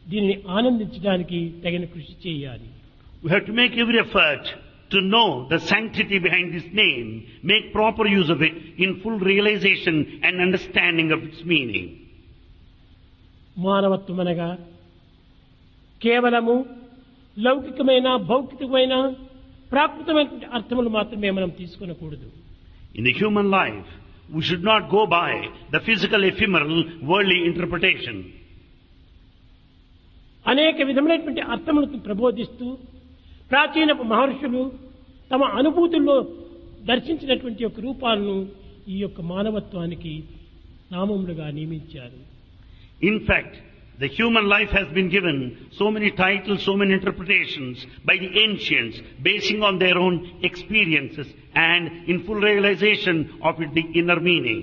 దీనిని ఆనందించడానికి తగిన కృషి చేయాలి. We have to make every effort to know the sanctity behind this name, make proper use of it in full realization and understanding of its meaning. మానవత్వం అనగా కేవలము లౌకికమైన భౌతికమైన ప్రాకృతమైన అర్థములు మాత్రమే మనం తీసుకొనకూడదు. In the human life, we should not go by the physical, ephemeral, worldly interpretation. అనేక విధములైనటువంటి అర్థములను ప్రబోధిస్తూ ప్రాచీన మహర్షులు తమ అనుభూతుల్లో దర్శించినటువంటి యొక్క రూపాలను ఈ యొక్క మానవత్వానికి నామములుగా నియమించారు. In fact, the human life has been given so many titles, so many interpretations by the ancients, basing on their own experiences and in full realization of it, the inner meaning.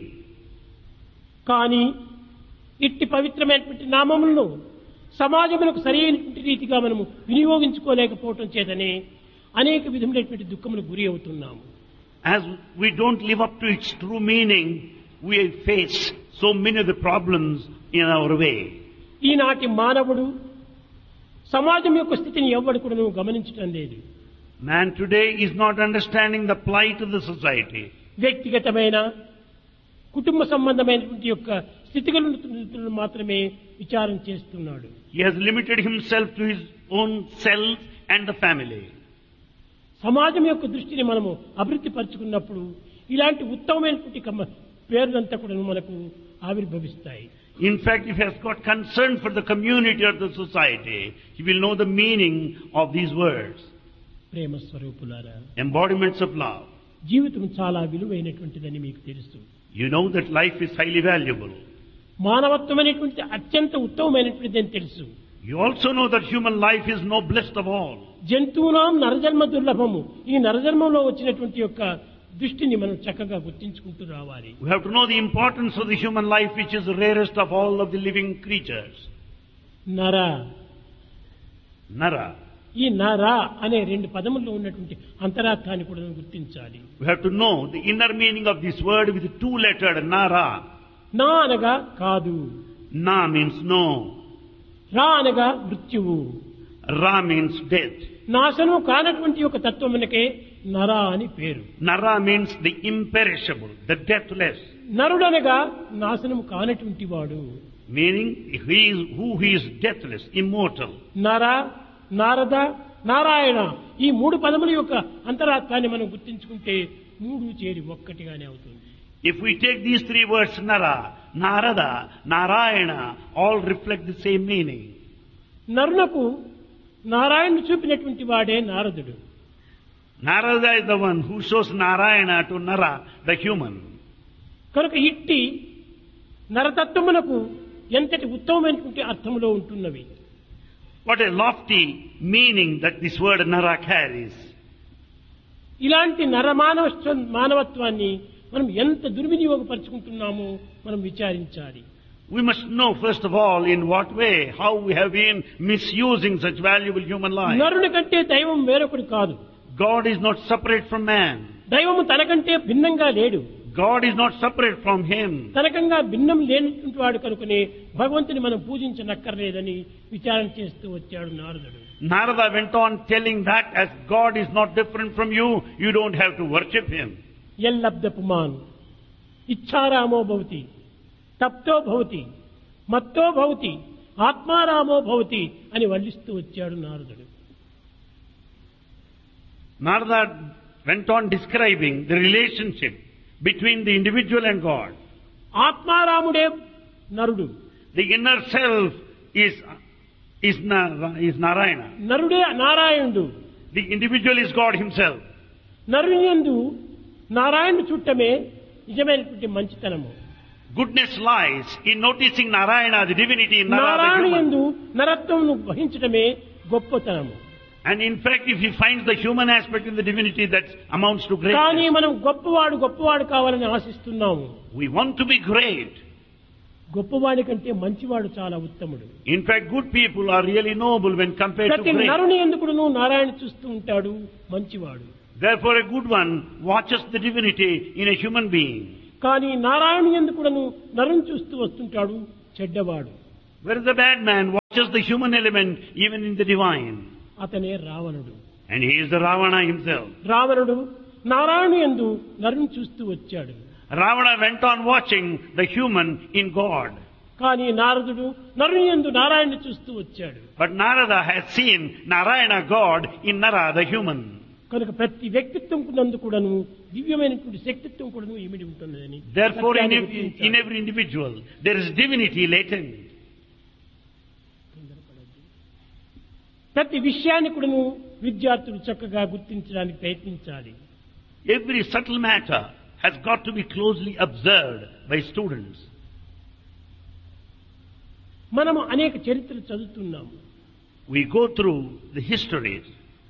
కానీ ఇట్టి పవిత్రమైనటువంటి నామములను సమాజములకు సరైనటువంటి రీతిగా మనము వినియోగించుకోలేకపోవటం చేతనే అనేక విధములైనటువంటి దుఃఖములకు గురి అవుతున్నాము. As we don't live up to its true meaning, we face so many of the problems in our way. ఈనాటి మానవుడు సమాజం యొక్క స్థితిని ఎవ్వడు కూడా గమనించటం లేదు. Man today is not understanding the plight of the society. వ్యక్తిగతమైన కుటుంబ సంబంధమైనటువంటి యొక్క స్థితిగతులను మాత్రమే విచారం చేస్తున్నాడు. He has limited himself to his own self and the family. సమాజం యొక్క దృష్టిని మనము అభివృద్ధి పరుచుకున్నప్పుడు ఇలాంటి ఉత్తమమైనటువంటి పేర్లంతా కూడా మనకు ఆవిర్భవిస్తాయి. In fact, if he has got concern for the community or the society, he will know the meaning of these words. ప్రేమ స్వరూపులారా, Embodiments of love. జీవితం చాలా విలువైనటువంటిదని మీకు తెలుసు. You know that life is highly valuable. మానవత్వం అనేటువంటి అత్యంత ఉత్తమమైనటువంటిది అని తెలుసు. You also know that human life is noblest of all. జంతువునాం నరజన్మ దుర్లభము. ఈ నరజన్మంలో వచ్చినటువంటి యొక్క దృష్టిని మనం చక్కగా గుర్తించుకుంటూ రావాలి. We have to know the importance of the human life, which is the rarest of all of the living creatures. నర. Nara. ఈ నర అనే రెండు పదముల్లో ఉన్నటువంటి అంతరార్థాన్ని కూడా గుర్తించాలి. We have to know the inner meaning of this word with the two-lettered Nara. నా అనగా కాదు. Na means no. రా అనగా మృత్యువు. Ra means death. నాశనం కానటువంటి ఒక తత్వమునకే నర అని పేరు. Nara means the imperishable, the deathless. నరుడనగా నాశనం కానటువంటి వాడు. Meaning, he is deathless, immortal. నర, నారద, నారాయణ ఈ మూడు పదముల యొక్క అంతరార్థాన్ని మనం గుర్తించుకుంటే మూడు చేరి ఒక్కటిగానే అవుతుంది. If we take these three words, Nara, Narada, Narayana, all reflect the same meaning. నరునకు నారాయణుడు చూపినటువంటి వాడే నారదుడు. Narada is the one who shows Narayana to Nara, the human. కనుక ఇట్టి నరతత్వమునకు ఎంతటి ఉత్తమమైనటువంటి అర్థములో ఉంటున్నవి. What a lofty meaning that this word Nara carries. ఇలాంటి మానవత్వాన్ని మనం ఎంత దుర్వినియోగపరుచుకుంటున్నామో మనం విచారించాలి. We must know first of all in what way, how we have been misusing such valuable human life. నరుని కంటే దైవం వేరొకడు కాదు. God is not separate from man. దైవము తనకంటే భిన్నంగా లేడు. God is not separate from him. తనకంగా భిన్నం లేనటువంటి వాడు కనుకనే భగవంతుని మనం పూజించనక్కర్లేదని విచారణ చేస్తూ వచ్చాడు నారదుడు. Narada went on telling that as God is not different from you, you don't have to worship him. యల్లబ్ధ పుమాన్ ఇచ్ఛారామో భవతి తప్తో భవతి మత్తో భవతి ఆత్మారామో భవతి అని వర్ణిస్తూ వచ్చాడు నారదుడు. Narada went on describing the relationship between the individual and God. ఆత్మారాముడే నరుడు. The inner self is Narayana. నరుడే నారాయణుడు. The individual is God himself. నరుని యందు నారాయణుడు చూడటమే నిజమైనటువంటి మంచితనము. Goodness lies in noticing Narayana, the divinity in Nara, the నారాయణుడు human. యందు నరత్వమును వహించడమే గొప్పతనము. And in fact, if he finds the human aspect in the divinity, that amounts to కానీ greatness. మనం గొప్పవాడు కావాలని ఆశిస్తున్నాము. We want to be great. గొప్పవాడి కంటే మంచివాడు చాలా ఉత్తముడు. In fact, good people are really noble when compared to ప్రతి great. నరుని ఎందుకును నారాయణ చూస్తూ ఉంటాడు మంచివాడు. Therefore, a good one watches the divinity in a human being. కానీ నారాయణ ఎందుకును నరుని చూస్తూ వస్తుంటాడు చెడ్డవాడు. Where is the bad man? just the human element even in the divine. అతనే రావణుడు. And he is the Ravana himself. రావణుడు నారాయణు యందు నరుని చూస్తూ వచ్చాడు. Ravana went on watching the human in God. కానీ నారదుడు నరుని యందు నారాయణుని చూస్తూ వచ్చాడు. But Narada has seen Narayana God in Nara, the human. కనుక ప్రతి వ్యక్తిత్వం నందు కూడాను దివ్యమైనటువంటి శక్తిత్వం కూడాను ఇమిడి ఉంటున్నదని. Therefore in every individual there is divinity latent. ప్రతి విషయాన్ని కూడాను విద్యార్థులు చక్కగా గుర్తించడానికి ప్రయత్నించాలి. Every subtle matter has got to be closely observed by students. మనము అనేక చరిత్రలు చదువుతున్నాము. We go through the histories.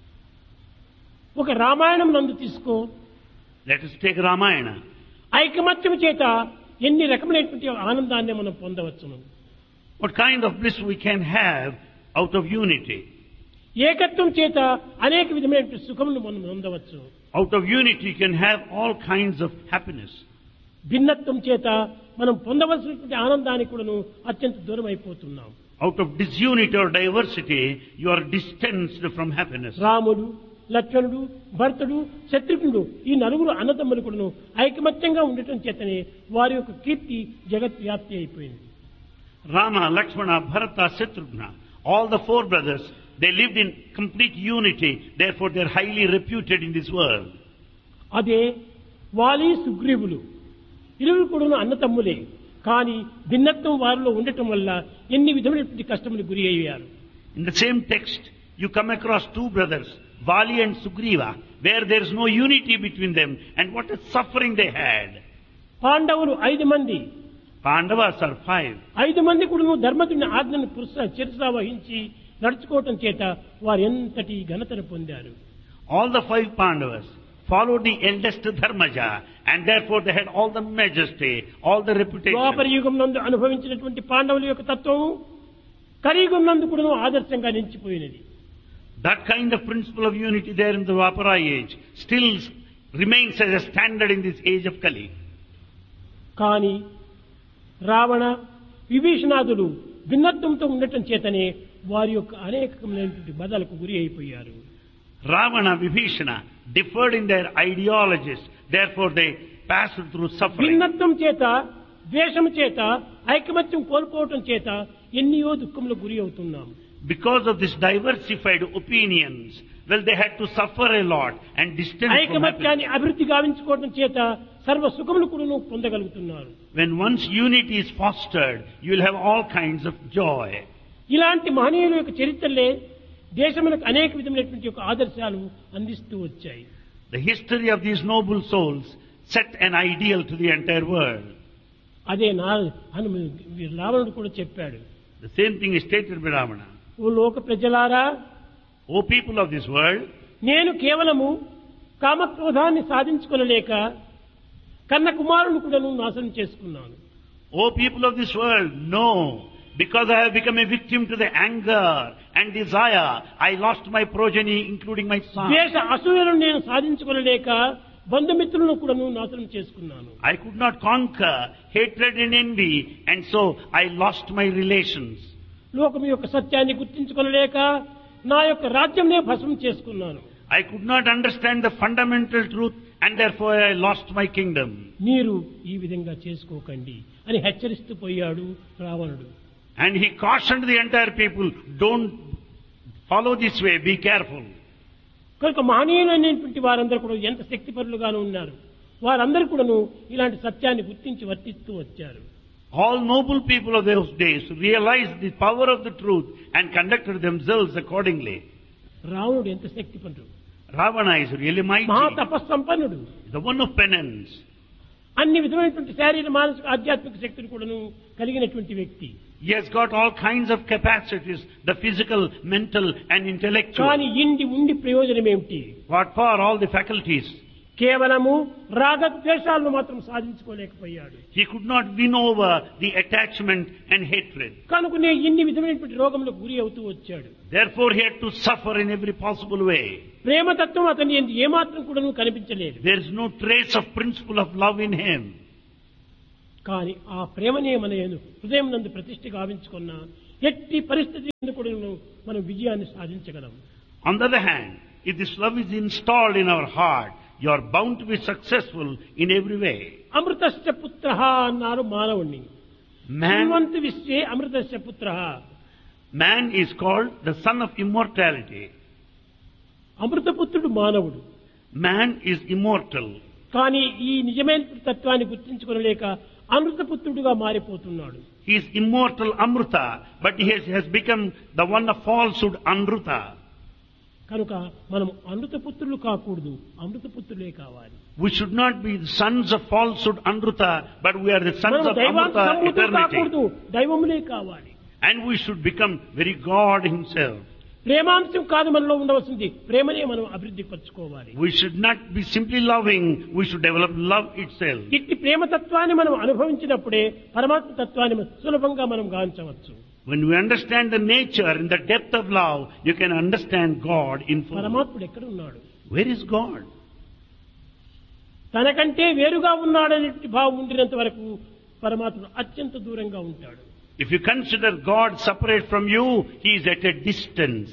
ఒక రామాయణం నందు తీసుకో. Let us take Ramayana. ఐకమత్యం చేత ఎన్ని రకమైనటువంటి ఆనందాన్ని మనం పొందవచ్చును. What kind of bliss we can have out of unity. ఏకత్వం చేత అనేక విధమైనటువంటి సుఖమును మనం పొందవచ్చు. Out of unity you can have all kinds of happiness. భిన్నత్వం చేత మనం పొందవలసినటువంటి ఆనందానికి కూడాను అత్యంత దూరం అయిపోతున్నాం. Out of disunity or diversity you are distanced from happiness. రాముడు, లక్ష్మణుడు, భరతుడు, శత్రుఘ్నుడు ఈ నలుగురు అన్నదమ్ములు కూడాను ఐకమత్యంగా ఉండటం చేతనే వారి యొక్క కీర్తి జగత్ వ్యాప్తి అయిపోయింది. Rama, Lakshmana, Bharata, Shatrughna, all the four brothers, they lived in complete unity, therefore they are highly reputed in this world. అదే వాలి, సుగ్రీవులు ఇరువురు కూడాను అన్నతమ్ములే. కానీ భిన్నత్వం వారిలో ఉండటం వల్ల ఎన్ని విధమైనటువంటి కష్టములు గురి అయ్యారు. In the same text you come across two brothers, Vali and Sugriva, where there is no unity between them, and what a suffering they had. పాండవులు 5 మంది. Pandavas are 5. 5 మంది కూడాను ధర్మజుని ఆజ్ఞను శిరసా వహించి నడుచుకోవటం చేత వారు ఎంతటి ఘనతను పొందారు. All the 5 Pandavas followed the eldest Dharmaja, and therefore they had all the majesty, all the reputation. ద్వాపర యుగం నందు అనుభవించినటువంటి పాండవుల యొక్క తత్వం కలియుగం నందు కూడాను ఆదర్శంగా నిలిచిపోయినది. That kind of principle of unity there in the Dwapara age still remains as a standard in this age of Kali. కానీ రావణ, విభీషణాదులు భిన్నత్వంతో ఉండటం చేతనే వారి యొక్క అనేకమైనటువంటి బాధలకు గురి అయిపోయారు. Ravana, Vibhishana differed in their ideologies, therefore they passed through suffering. భిన్నత్వం చేత, ద్వేషం చేత, ఐకమత్యం కోల్పోవటం చేత ఎన్నో దుఃఖములకు గురి అవుతున్నాము. Because of this diversified opinions, well, they had to suffer a lot and distance from ఐకమత్యాన్ని happiness. అభివృద్ధి గావించుకోవడం చేత సర్వ సుఖములు కూడా పొందగలుగుతున్నారు. When once unity is fostered, you will have all kinds of joy. ఇలాంటి మహనీయుల యొక్క చరిత్రలే దేశములకు అనేక విధమైనటువంటి యొక్క ఆదర్శాలు అందిస్తూ వచ్చాయి. The history of these noble souls set an ideal to the entire world. అదే రావణుడు కూడా చెప్పాడు. The same thing is stated by Ravana. ఓ లోక ప్రజలారా, O people of this world, నేను కేవలము కామక్రోధాన్ని సాధించుకొనలేక కన్న కుమారుని కూడా నాశనం చేసుకున్నాను. O people of this world, no, because I have become a victim to the anger and desire, I lost my progeny, including my son. ద్వేష అసూయలను నేను సాధించుకొనలేక బంధుమిత్రులను కూడా నాశనం చేసుకున్నాను. I could not conquer hatred and envy, and so I lost my relations. లోకం యొక్క సత్యాన్ని గుర్తించుకొనలేక నా యొక్క రాజ్యంనే భస్మం చేసుకున్నాను. I could not understand the fundamental truth, and therefore I lost my kingdom. మీరు ఈ విధంగా చేసుకోకండి అని హెచ్చరిస్తూ పోయాడు రావణుడు. And he cautioned the entire people, don't follow this way, be careful. కనుక మహనీయులైనటువంటి వారందరూ కూడా ఎంత శక్తిపరులుగాను ఉన్నారు. వారందరూ కూడాను ఇలాంటి సత్యాన్ని గుర్తించి వర్తిస్తూ వచ్చారు. All noble people of those days realized the power of the truth and conducted themselves accordingly. రావణుడు ఎంత శక్తిపరుడు, Ravana is really mighty, మహా తపస్సంపన్నుడు, the one of penance. అన్ని విధమైనటువంటి శారీర మానసిక ఆధ్యాత్మిక శక్తిని కూడాను కలిగినటువంటి వ్యక్తి. He has got all kinds of capacities, the physical, mental and intellectual. కానీ ఇండి ఉండి ప్రయోజనం ఏమిటి? What for all the faculties? కేవలము రాగద్వేషాలను మాత్రం సాధించుకోలేకపోయాడు. He could not win over the attachment and hatred. కనుకనే ఇన్ని విధమైనటువంటి రోగములకు గురి అవుతూ వచ్చాడు. Therefore he had to suffer in every possible way. ప్రేమతత్వం అతని యందు ఏమాత్రం కూడా కనిపించలేదు. There is no trace of principle of love in him. కానీ ఆ ప్రేమనే మన హృదయం నందు ప్రతిష్ఠ గావించుకున్న ఎట్టి పరిస్థితి కూడా మనం విజయాన్ని సాధించగలం. On the other hand, if this love is installed in our heart, you are bound to be successful in every way. అమృతస్య పుత్రః అన్నారు మానవుణ్ణి. Man, విశ్వే అమృతస్య పుత్రః. man is called the son of immortality. అమృతపుత్రుడు మానవుడు. Man is immortal. కానీ ఈ నిజమైన తత్వాన్ని గుర్తించుకోలేక అమృతపుత్రుడుగా మారిపోతున్నాడు. He is immortal Amruta, but he has become the one of falsehood Anruta. కనుక మనం అమృతపుత్రులు కాకూడదు, అమృతపుత్రులే కావాలి. We should not be the sons of falsehood Anruta, but we are the sons of Amruta eternity. కాకూడదు, దైవములే కావాలి. And we should become very God himself. ప్రేమాంశం కాదు మనలో ఉండవలసింది, ప్రేమనే మనం అభివృద్ధి పరచుకోవాలి. We should not be simply loving, we should develop love itself. ఇట్టి ప్రేమతత్వాన్ని మనం అనుభవించినప్పుడే పరమాత్మ తత్వాన్ని సులభంగా మనం గాంచవచ్చు. When we understand the nature and the depth of love, you can understand God in full. పరమాత్ముడు ఎక్కడ ఉన్నాడు? Where is God? తనకంటే వేరుగా ఉన్నాడనే భావం ఉండినంత వరకు పరమాత్ముడు అత్యంత దూరంగా ఉంటాడు. If you consider God separate from you, he is at a distance.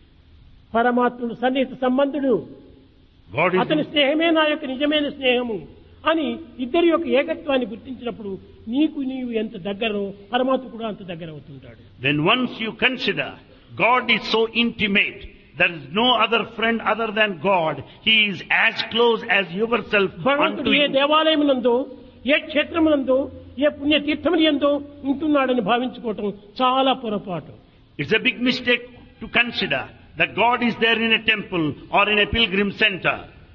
పరమాత్ముడు సన్నిహిత సంబంధుడు. God is అతని స్నేహమే నా యొక్క నిజమైన స్నేహము అని ఇద్దరి యొక్క ఏకత్వాన్ని గుర్తించినప్పుడు నీవు ఎంత దగ్గరో పరమాత్మ కూడా అంత దగ్గర అవుతుంటాడు. Then once you consider God is so intimate, there is no other friend other than God. He is as close as yourself భగవంతుడు unto ఏ you. దేవాలయమునందో, ఏ క్షేత్రమునందో, ఏ పుణ్య తీర్థములందో ఉంటున్నాడని భావించుకోవటం చాలా పొరపాటు. It's a big mistake to consider that God is there in a temple or in a pilgrim center.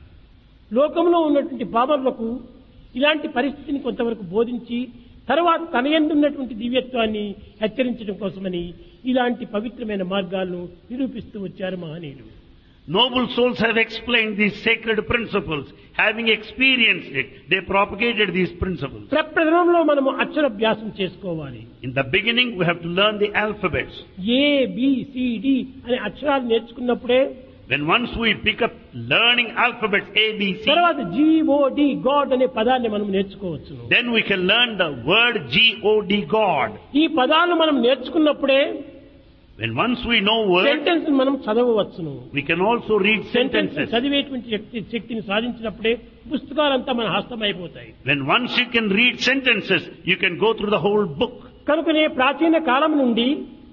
లోకంలో ఉన్నటువంటి పాపములకు ఇలాంటి పరిస్థితిని కొంతవరకు బోధించి తర్వాత తన యందు ఉన్నటువంటి దివ్యత్వాన్ని హెచ్చరించడం కోసమని ఇలాంటి పవిత్రమైన మార్గాలను నిరూపిస్తూ వచ్చారు మహనీయులు. Noble souls have explained these sacred principles. Having experienced it, they propagated these principles. ప్రప్రథమంలో మనము అక్షరాభ్యాసం చేసుకోవాలి. In the beginning, we have to learn the alphabets. A B C D అనే అక్షరాలు నేర్చుకున్నప్పుడే When once we pick up learning alphabets A, B, C, తర్వాత GOD God అనే పదాన్ని మనం నేర్చుకోవచ్చు. then we can learn the word G-O-D, God. ఈ పదాలను మనం నేర్చుకున్నప్పుడే When once we know words, sentence మనం చదవవచ్చును. we can also read sentences. చదివేటువంటి శక్తిని సాధించినప్పుడే పుస్తకాలంతా మన హస్తమైపోతాయి. When once you can read sentences, you can go through the whole book. కనుకనే ప్రాచీన కాలం నుండి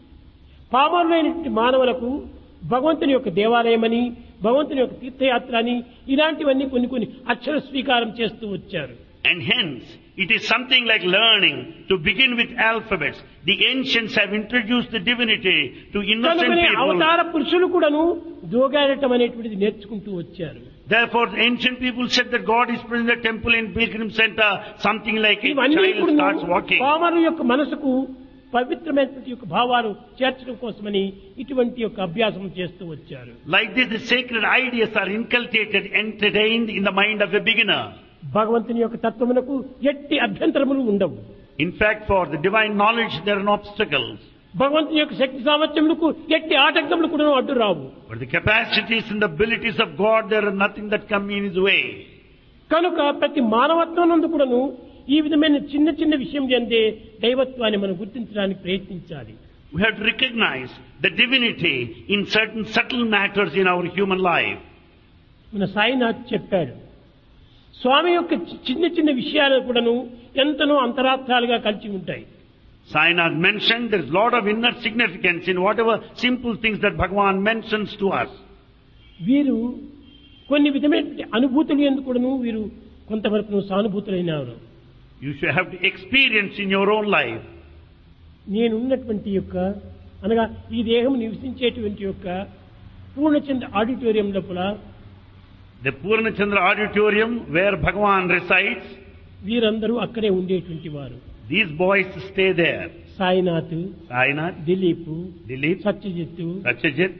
పామరులైనటువంటి మానవులకు భగవంతుని యొక్క దేవాలయమని, భగవంతుని యొక్క తీర్థయాత్ర అని ఇలాంటివన్నీ కొన్ని అక్షర స్వీకారం చేస్తూ వచ్చారు. And hence, it is something like learning to begin with alphabets. The ancients have introduced the divinity to innocent కనుకనే people. అవతార పురుషులు కూడాను జోగాడటం అనేటువంటిది నేర్చుకుంటూ వచ్చారు. Therefore, the ancient people said that God is present in the temple in pilgrim center, something like a ఇవన్నీ child కూడాను starts walking. పామరుల యొక్క మనసుకు పవిత్రమైనటువంటి యొక్క భావాలు చేర్చడం కోసమని ఇటువంటి యొక్క అభ్యాసం చేస్తూ వచ్చారు. Like this, the sacred ideas are inculcated, entertained in the mind of a beginner. భగవంతుని యొక్క తత్వమునకు ఎట్టి అభ్యంతరములు ఉండవు. In fact, for the divine knowledge, there are no obstacles. భగవంతుని యొక్క శక్తి సామర్థ్యములకు ఎట్టి ఆటంకములు కూడా అడ్డు రావు. For the capacities and the abilities of God, there are nothing that come in his way. కనుక ప్రతి మానవత్వం నందు కూడాను ఈ విధమైన చిన్న చిన్న విషయం చెందే దైవత్వాన్ని మనం గుర్తించడానికి ప్రయత్నించాలి. We have to recognize the divinity in certain subtle matters in our human life. మన సాయినాథ్ చెప్పాడు, స్వామి యొక్క చిన్న చిన్న విషయాలు కూడాను ఎంతనో అంతరార్థాలుగా కలిసి ఉంటాయి. Sainath mentioned there is a lot of inner significance in whatever simple things that Bhagavan mentions to us. వీరు కొన్ని విధమైన అనుభూతులు ఎందుకు కూడాను వీరు కొంతవరకు సానుభూతులైనారు. You should have to experience in your own life. నేనున్నటువంటి యొక్క అనగా ఈ దేహం నివసించేటువంటి యొక్క పూర్ణచంద్ర ఆడిటోరియం లోపల The Purnachandra auditorium where Bhagavan resides, వీరందరూ అక్కడే ఉండేటువంటి వారు. these boys stay there. Sainath, Sainath, Dilip, Dilip, Satyajit, Satyajit,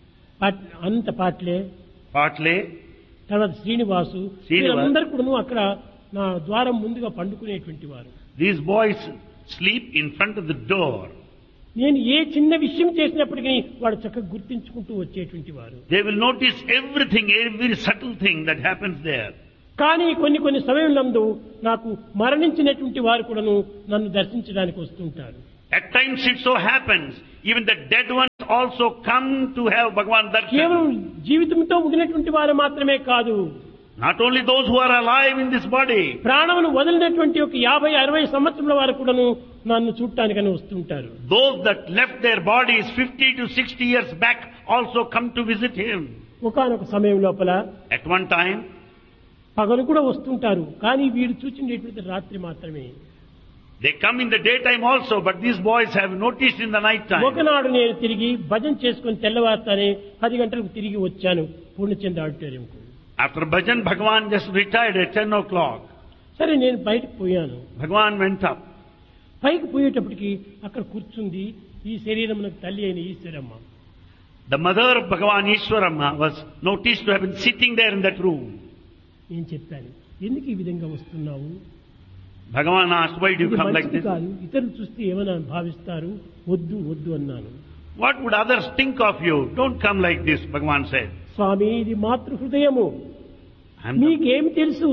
Anantha పాట్లే, Patle, తర్వాత శ్రీనివాసు, శ్రీనివాస్. వీరందరూ కూడా అక్కడ నా ద్వారం ముందుగా పండుకునేటువంటి వారు. these boys sleep in front of the door. నేను ఏ చిన్న విషయం చేసినప్పటికీ వాడు చక్కగా గుర్తించుకుంటూ వచ్చేటువంటి వారు. They will notice everything, every subtle thing that happens there. కానీ కొన్ని సమయంలో నాకు మరణించినటువంటి వారు కూడాను నన్ను దర్శించడానికి వస్తుంటారు. At times it so happens, even the dead ones also come to have Bhagavan కేవలం darshan. జీవితంతో ముగినటువంటి వారు మాత్రమే కాదు, Not only those who are alive in this body, ప్రాణమును వదిలినటువంటి ఒక 50-60 సంవత్సరాల వారు కూడాను నన్ను చూడటానికని వస్తుంటారు. those that left their bodies 50 to 60 years back also come to visit him. ఒకానొక సమయం లోపల At one time, పగలు కూడా వస్తుంటారు, కానీ వీరు చూచినటువంటి రాత్రి మాత్రమే. they come in the daytime also, but these boys have noticed in the night time. ఒకనాడు నేను తిరిగి భజన చేసుకుని తెల్లవారుతానే 10 గంటలకు తిరిగి వచ్చాను Purnachandra ఆడిటోరియంకు. After bhajan, Bhagavan just retired at 10 o'clock. సరే నేను బయటకు పోయాను. Bhagavan went up. పైకి పోయేటప్పటికి అక్కడ కూర్చుంది ఈ శరీరమునకు తల్లి అయిన Eshwaramma. The mother of Bhagavan Ishwaramma was noticed to have been sitting there in that room. నేను చెప్పాను, ఎందుకు ఈ విధంగా వస్తున్నావు? Bhagavan asked, why do you ఇది come like మంచిది this? కాదు, ఇతరులు చూస్తే ఏమైనా భావిస్తారు, వద్దు వద్దు అన్నాను. What would others think of you? Don't come like this, Bhagavan said. స్వామి, ఇది మాతృ హృదయము, I'm the... మీకేమి తెలుసు?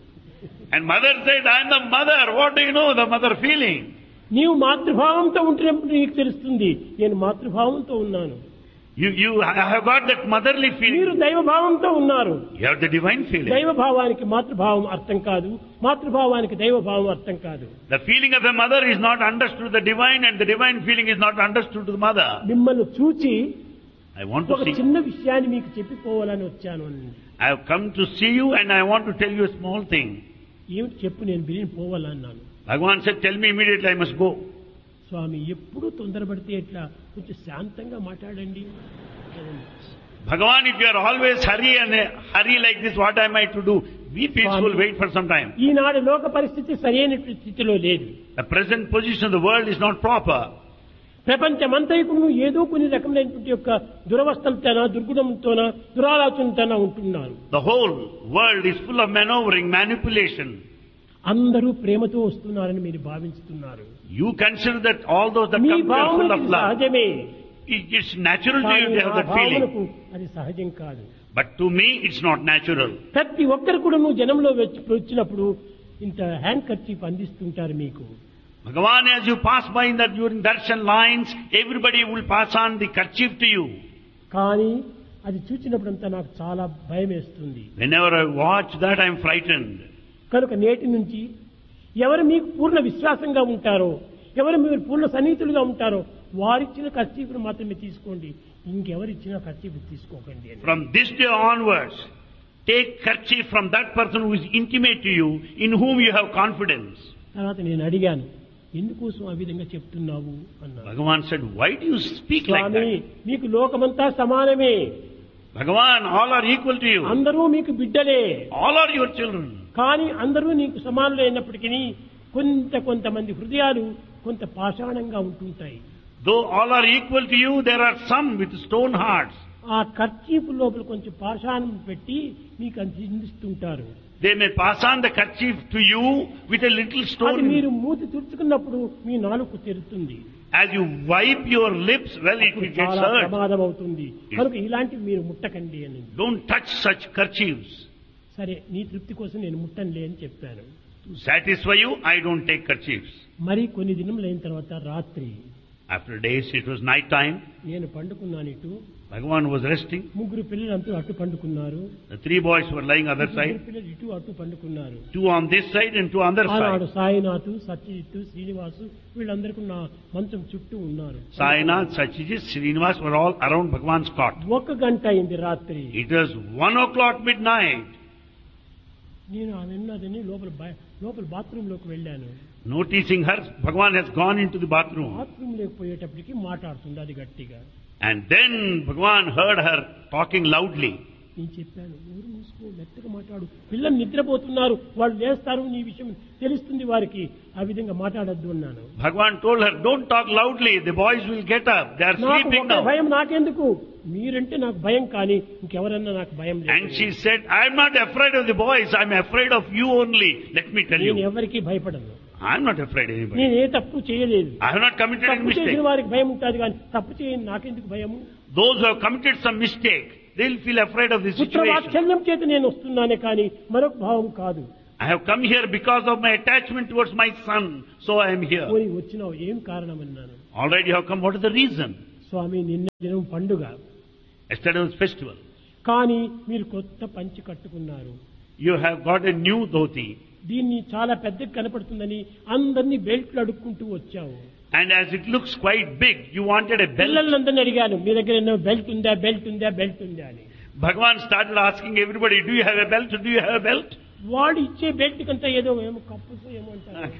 And mother said, I am the mother. What do you know, the mother feeling? నీవు మాతృభావంతో ఉంటున్నప్పుడు నీకు తెలుస్తుంది, నేను మాతృభావంతో ఉన్నాను. You have got that motherly మీరు feeling. దైవభావంతో ఉన్నారు. You have the divine feeling. దైవభావానికి మాతృభావం అర్థం కాదు, మాతృభావానికి దైవభావం అర్థం కాదు. The feeling of a mother is not understood to the divine, and the divine feeling is not understood to the mother. మిమ్మల్ని చూచి I want ఒక to see. చిన్న విషయాన్ని మీకు చెప్పిపోవాలని వచ్చాను అని. I have come to see you, and I want to tell you a small thing. ఏమిటి చెప్పు, నేను బిరిని పోవాలన్నాను. Bhagavan said, tell me immediately, I must go. స్వామి, ఎప్పుడూ తొందరపడితే ఎట్లా, కొంచెం శాంతంగా మాట్లాడండి. Bhagavan, if you are always hurry like this, what am I to do? Be peaceful, wait for some time. ఈనాడు లోక పరిస్థితి సరైనటువంటి స్థితిలో లేదు. The present position of the world is not proper. ప్రపంచమంతైకును ఏదో కొన్ని రకమైనటువంటి యొక్క దురవస్థలతోనా, దుర్గుణంతోనా, దురాలోచనతోనా ఉంటున్నారు. The whole world is full of maneuvering, manipulation. అందరూ ప్రేమతో వస్తున్నారని మీరు భావిస్తున్నారు. You consider that all those that me come to you are full of భావనకు love. సహజమే, It's natural to you to have that feeling. భావనకు అది సహజం కాదు. But to me, it's not natural. ప్రతి ఒక్కరు కూడా నువ్వు జనంలో వచ్చినప్పుడు ఇంత హ్యాండ్ కర్చీఫ్ అందిస్తుంటారు మీకు. Bhagavan, as you pass by in that during darshan lines, everybody will pass on the kerchief to you. కానీ అది చూసినప్పుడంతా నాకు చాలా భయం వేస్తుంది. Whenever I watch that, I am frightened. కనుక నేటి నుంచి ఎవరు మీకు పూర్ణ విశ్వాసంగా ఉంటారో, ఎవరు మీరు పూర్ణ సన్నిహితులుగా ఉంటారో వారిచ్చిన ఖర్చీపును మాత్రమే తీసుకోండి, ఇంకెవరిచ్చిన ఖర్చీపు తీసుకోకండి అని. From this day onwards, take kerchief from that person who is intimate to you, in whom you have confidence. తర్వాత నేను అడిగాను, ఎందుకోసం ఆ విధంగా చెప్తున్నావు అన్నాను. Bhagavan said, why do you speak like Swamy, that? మీకు లోకమంతా సమానమే, Bhagavan, all are equal to you. అందరూ మీకు బిడ్డలే, All are your children. కానీ అందరూ నీకు సమానులు అయినప్పటికీ కొంతమంది హృదయాలు కొంత పాషాణంగా ఉంటుంటాయి. Though all are equal to you, there are some with stone hearts. ఆ ఖర్చీపు లోపల కొంచెం పాషాణం పెట్టి మీకు అందిస్తుంటారు. They may pass on the kerchief to you with a little అది stone. మీరు మూతి తుడుచుకున్నప్పుడు మీ నాలుక తెరుతుంది, As you wipe your lips, well, it అప్పుడు gets చాలా hurt. ప్రమాదం అవుతుంది. కనుక ఇలాంటివి మీరు ముట్టకండి అని. Don't touch such kerchiefs. సరే, నీ తృప్తి కోసం నేను ముట్టనులే అని చెప్పాను. To satisfy you, I don't take kerchiefs. మరి కొన్ని దినములు అయిన తర్వాత రాత్రి After days, it was night time. నేను పండుకున్నాను. ఇటు Bhagavan was resting. ముగ్గురు పిల్లలంతా అటు పండుకున్నారు, The three boys were lying other ముగ్గురు side. పిల్లలు ఇటు అటు పండుకున్నారు. Two on this side and two on other ఆనాడు side. సాయినాథ్, సత్యజిత్, శ్రీనివాసు వీళ్ళందరికీ నా మంచం చుట్టూ ఉన్నారు. Sainath, Satyajit, Srinivas were all around Bhagavan's cot. 1 గంట అయింది రాత్రి. It was 1 o'clock midnight. నేను ఆమె ఉన్నదని లోపల బాత్రూమ్ లోకి వెళ్ళాను. Noticing her, Bhagavan has gone into the bathroom. Bathroom లోకి పోయేటప్పటికి మాట్లాడుతుంది అది గట్టిగా. And then Bhagavan heard her talking loudly. నేను చెప్పాను, ఊరు మూసుకో, మెత్తగా మాట్లాడు, పిల్లలు నిద్రపోతున్నారు, వాళ్ళు లేస్తారు, నీ విషయం తెలుస్తుంది వారికి, ఆ విధంగా మాట్లాడద్దు అన్నాను. Bhagavan told her, don't talk loudly, the boys will get up, they are నాకు sleeping ఒక now. భయం, నాకెందుకు, మీరంటే నాకు భయం, కానీ ఇంకెవరన్నా నాకు భయం And లేదు. she said, I am not afraid of the boys, I am afraid of you only. Let me tell నేను you, ఎవరికి భయపడను, I am not afraid of anybody. నేను ఏ తప్పు చేయలేదు. I have not committed any తప్పు చేసిన mistake. వారికి భయం ఉంటుంది, కానీ తప్పు చేయని నాకెందుకు భయము. Those who have committed some mistake, they will feel afraid of the situation. పుత్రవాత్సల్యం చేత నేను వస్తున్నానే కానీ మరొక భావం కాదు. I have come here because of my attachment towards my son, so I am here. పోయి వచ్చినావు, ఏం కారణం అన్నాను. Already you have come, what is the reason? స్వామి, నిన్న దినం పండుగ, Yesterday was festival. కానీ మీరు కొత్త పంచి కట్టుకున్నారు. You have got a new dhoti. దీన్ని చాలా పెద్దగా కనపడుతుందని అందరినీ బెల్ట్లు అడుక్కుంటూ వచ్చావు. And as it looks quite big, you wanted a belt. పిల్లలందరినీ అడిగాను, మీ దగ్గర ఏమో బెల్ట్ ఉందా, బెల్ట్ ఉందా, బెల్ట్ ఉందా అని. Bhagavan started asking everybody, do you have a belt? Do you have a belt? వాడు ఇచ్చే బెల్ట్ కంతా ఏదో ఏమో కప్పుతో ఏమో అంటారు,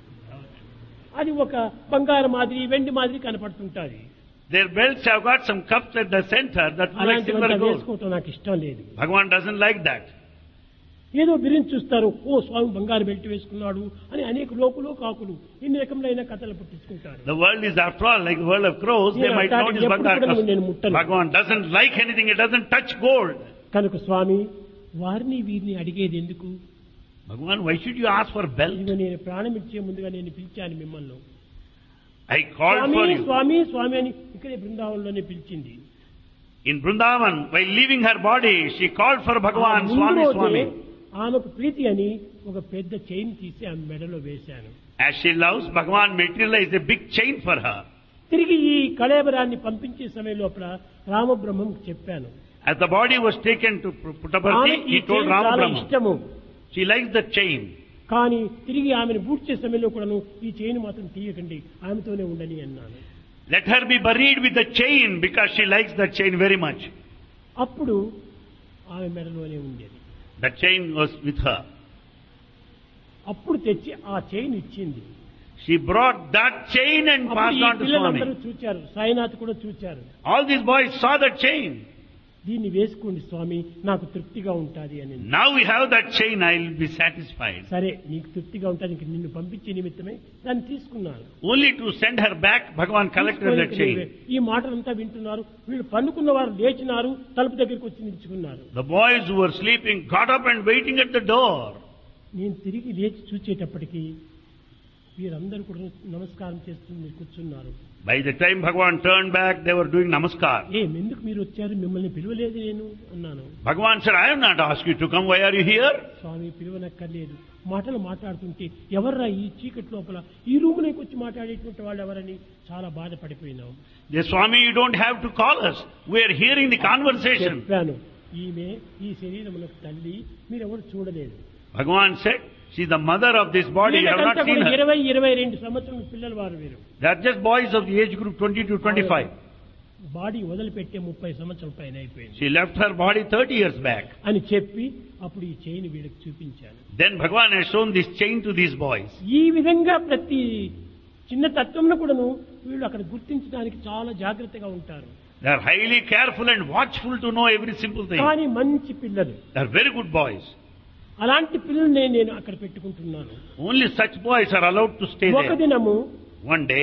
అది ఒక బంగారు మాదిరి, వెండి మాదిరి కనపడుతుంటాది. Their belts have got some cups at the center that look like silver అలాంటివంతా gold. వేసుకోవటం నాకు ఇష్టం లేదు. Bhagavan doesn't like that. ఏదో బిరించి చూస్తారు, ఓ స్వామి బంగారు బెల్ట్ వేసుకున్నాడు అని అనేక లోకులు కాకులు ఇన్ని రకములైన కథలు పుట్టించుకుంటారు. The world is after all like the world of crows. They might notice Bhagavan. Bhagavan doesn't like anything. It doesn't touch gold. కనుక స్వామి, వారిని వీరిని అడిగేది ఎందుకు? Bhagavan, why should you ask for belt? ఇదిగో నేను ప్రాణం ఇచ్చే ముందుగా నేను పిలిచాను మిమ్మల్ని. I called Swamy for you. స్వామి స్వామి అని ఇక్కడే బృందావనంలోనే పిలిచింది. In Vrindavan, while leaving her body, she called for Bhagavan, ఆ Swami, ముందు Swami. రోజే ఆమెకు ప్రీతి అని ఒక పెద్ద చైన్ తీసి ఆమె మెడలో వేశాను. As she loves, Bhagavan materialized a big chain for her. తిరిగి ఈ కళేబరాన్ని పంపించే సమయం లోపల రామబ్రహ్మం చెప్పాను. As the body was taken to Puttaparthi, ఆమెకి ఈ he told చైన్ చాలా Ramabrahma. ఇష్టము. She likes the chain. కానీ తిరిగి ఆమెను బూడ్చే సమయంలో కూడాను ఈ చైన్ మాత్రం తీయకండి, ఆమెతోనే ఉండని అన్నాను. Let her be buried with the chain because she likes the chain very much. అప్పుడు ఆమె మెడలోనే ఉండేది. The chain was with her. అప్పుడు తెచ్చి ఆ చైన్ ఇచ్చింది. She brought that chain and అప్పుడు passed ఈ on to పిల్లలందరూ Swami. చూచారు, సాయినాథ్ కూడా చూచారు. All these boys saw that chain. దీన్ని వేసుకోండి స్వామి, నాకు తృప్తిగా ఉంటాది అని. Now we have that chain, I will be satisfied. సరే, నీకు తృప్తిగా ఉంటుంది, నిన్ను పంపించే నిమిత్తమే దాన్ని తీసుకున్నాను. Only to send her back, Bhagavan collected that chain. ఈ మాటలంతా వింటున్నారు. వీళ్ళు పన్నుకున్న వారు లేచినారు, తలుపు దగ్గరికి వచ్చి నిలుచుకున్నారు. The boys who were sleeping got up and waiting at the door. నేను తిరిగి లేచి చూచేటప్పటికి వీరందరూ కూడా నమస్కారం చేస్తూ కూర్చున్నారు. By the time Bhagavan turned back, they were doing namaskar. ఎందుకు మీరు వచ్చారు, మిమ్మల్ని పిలవలేదు నేను అన్నాను. Bhagavan said, I have not asked you to come. Why are you here? స్వామి, పిలువనక్కర్లేదు. మాటలు మాట్లాడుతుంటే ఎవర్రా ఈ చీకటి లోపల ఈ రూములోకి వచ్చి మాట్లాడేటువంటి వాళ్ళు ఎవరని చాలా బాధపడిపోయినాం. The Swami, you don't have to call us. We are hearing the conversation. చెప్పాను, ఈమె ఈ శరీరములకు తల్లి, మీరెవరు చూడలేదు. Bhagavan said, she is the mother of this body. You have not seen her. 20-22 సంవత్సరాల పిల్లలు వారు వీరు. They are just boys of the age group 20 to 25. Body వదిలిపెట్టే 30 సంవత్సరాల పైన అయిపోయింది. She left her body 30 years back. అని చెప్పి అప్పుడు ఈ చైన్ వీళ్ళకి చూపించాను. Then Bhagavan has shown this chain to these boys. ఈ విధంగా ప్రతి చిన్న తత్వంను కూడాను వీళ్ళు అక్కడ గుర్తించడానికి చాలా జాగ్రత్తగా ఉంటారు. They are highly careful and watchful to know every simple thing. కానీ మంచి పిల్లలు, They are very good boys. అలాంటి పిల్లల్ని నేను అక్కడ పెట్టుకుంటున్నాను. Only such boys are allowed to stay ఒక there. దినము One day,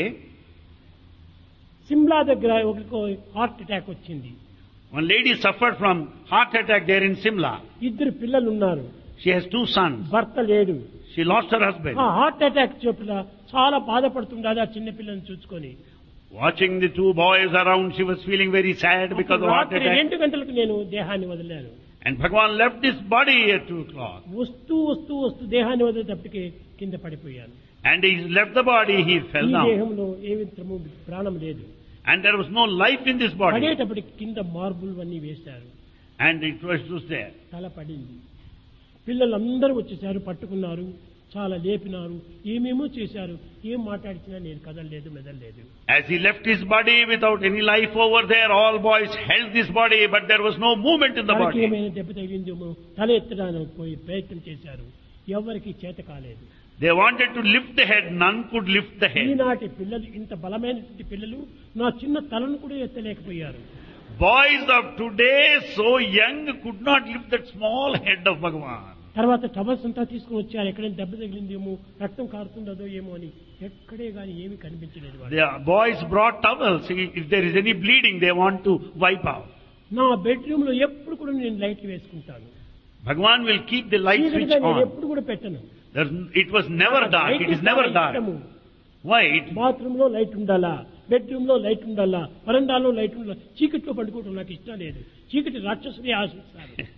సిమ్లా దగ్గర ఒకరికి హార్ట్ అటాక్ వచ్చింది. one lady suffered from heart attack there in Simla. ఇద్దరు పిల్లలు ఉన్నారు. She has 2 sons. భర్త లేడు. She lost her husband. ఆ హార్ట్ అటాక్ చోట్ల చాలా బాధపడుతుండదు ఆ చిన్న పిల్లల్ని చూసుకొని. Watching the 2 boys around, she was feeling very sad because of heart రాత్రి attack. 2 గంటలకు నేను దేహాన్ని వదిలాను. And Bhagavan left this body at 2 o'clock. వస్తూ దేహాన్ని వదిలేటప్పటికి కింద పడిపోయాను. And he left the body, he fell ఈ down. దేహంలో ఏ విధము ప్రాణం లేదు. And there was no life in this body. పడేటప్పటికి కింద మార్బుల్ అన్నీ వేశారు. And it was there. తల పడింది. పిల్లలందరూ వచ్చేసారు, పట్టుకున్నారు, చాలా లేపినారు, ఏమేమో చేశారు. ఏం మాట్లాడిచినా నేను కదలలేదు, మెదలలేదు. As he left his body without any life over there, all boys held this body, but there was no movement in the తనకి body. ఏమైనా దెబ్బ తగిలిందేమో తల ఎత్తడానికి పోయి ప్రయత్నం చేశారు. ఎవరికి చేత కాలేదు. They wanted to lift the head, none could lift the head. ఈనాటి పిల్లలు, ఇంత బలమైనటువంటి పిల్లలు నా చిన్న తలను కూడా ఎత్తలేకపోయారు. Boys of today, so young, could not lift that small head of Bhagavan. తర్వాత టవల్స్ అంతా తీసుకుని వచ్చారు. ఎక్కడైనా దెబ్బ తగిలిందేమో, రక్తం కారుతుండదో ఏమో అని. ఎక్కడే గాని ఏమీ కనిపించలేదు. The boys brought towels. If there is any bleeding, they want to wipe out. నా బెడ్రూమ్ లో ఎప్పుడు కూడా నేను లైట్లు వేసుకుంటాను. Bhagavan will keep the light switch నేను on. ఎప్పుడు కూడా పెట్టను. It was never dark. It is never dark. Why? Bathroom లో లైట్ ఉండాలా, బెడ్రూమ్ లో లైట్ ఉండాలా, వరండాలో లైట్ ఉండాలా. చీకట్లో పడుకోవడం నాకు ఇష్టం లేదు. చీకటి రాక్షసుని ఆశిస్తాను.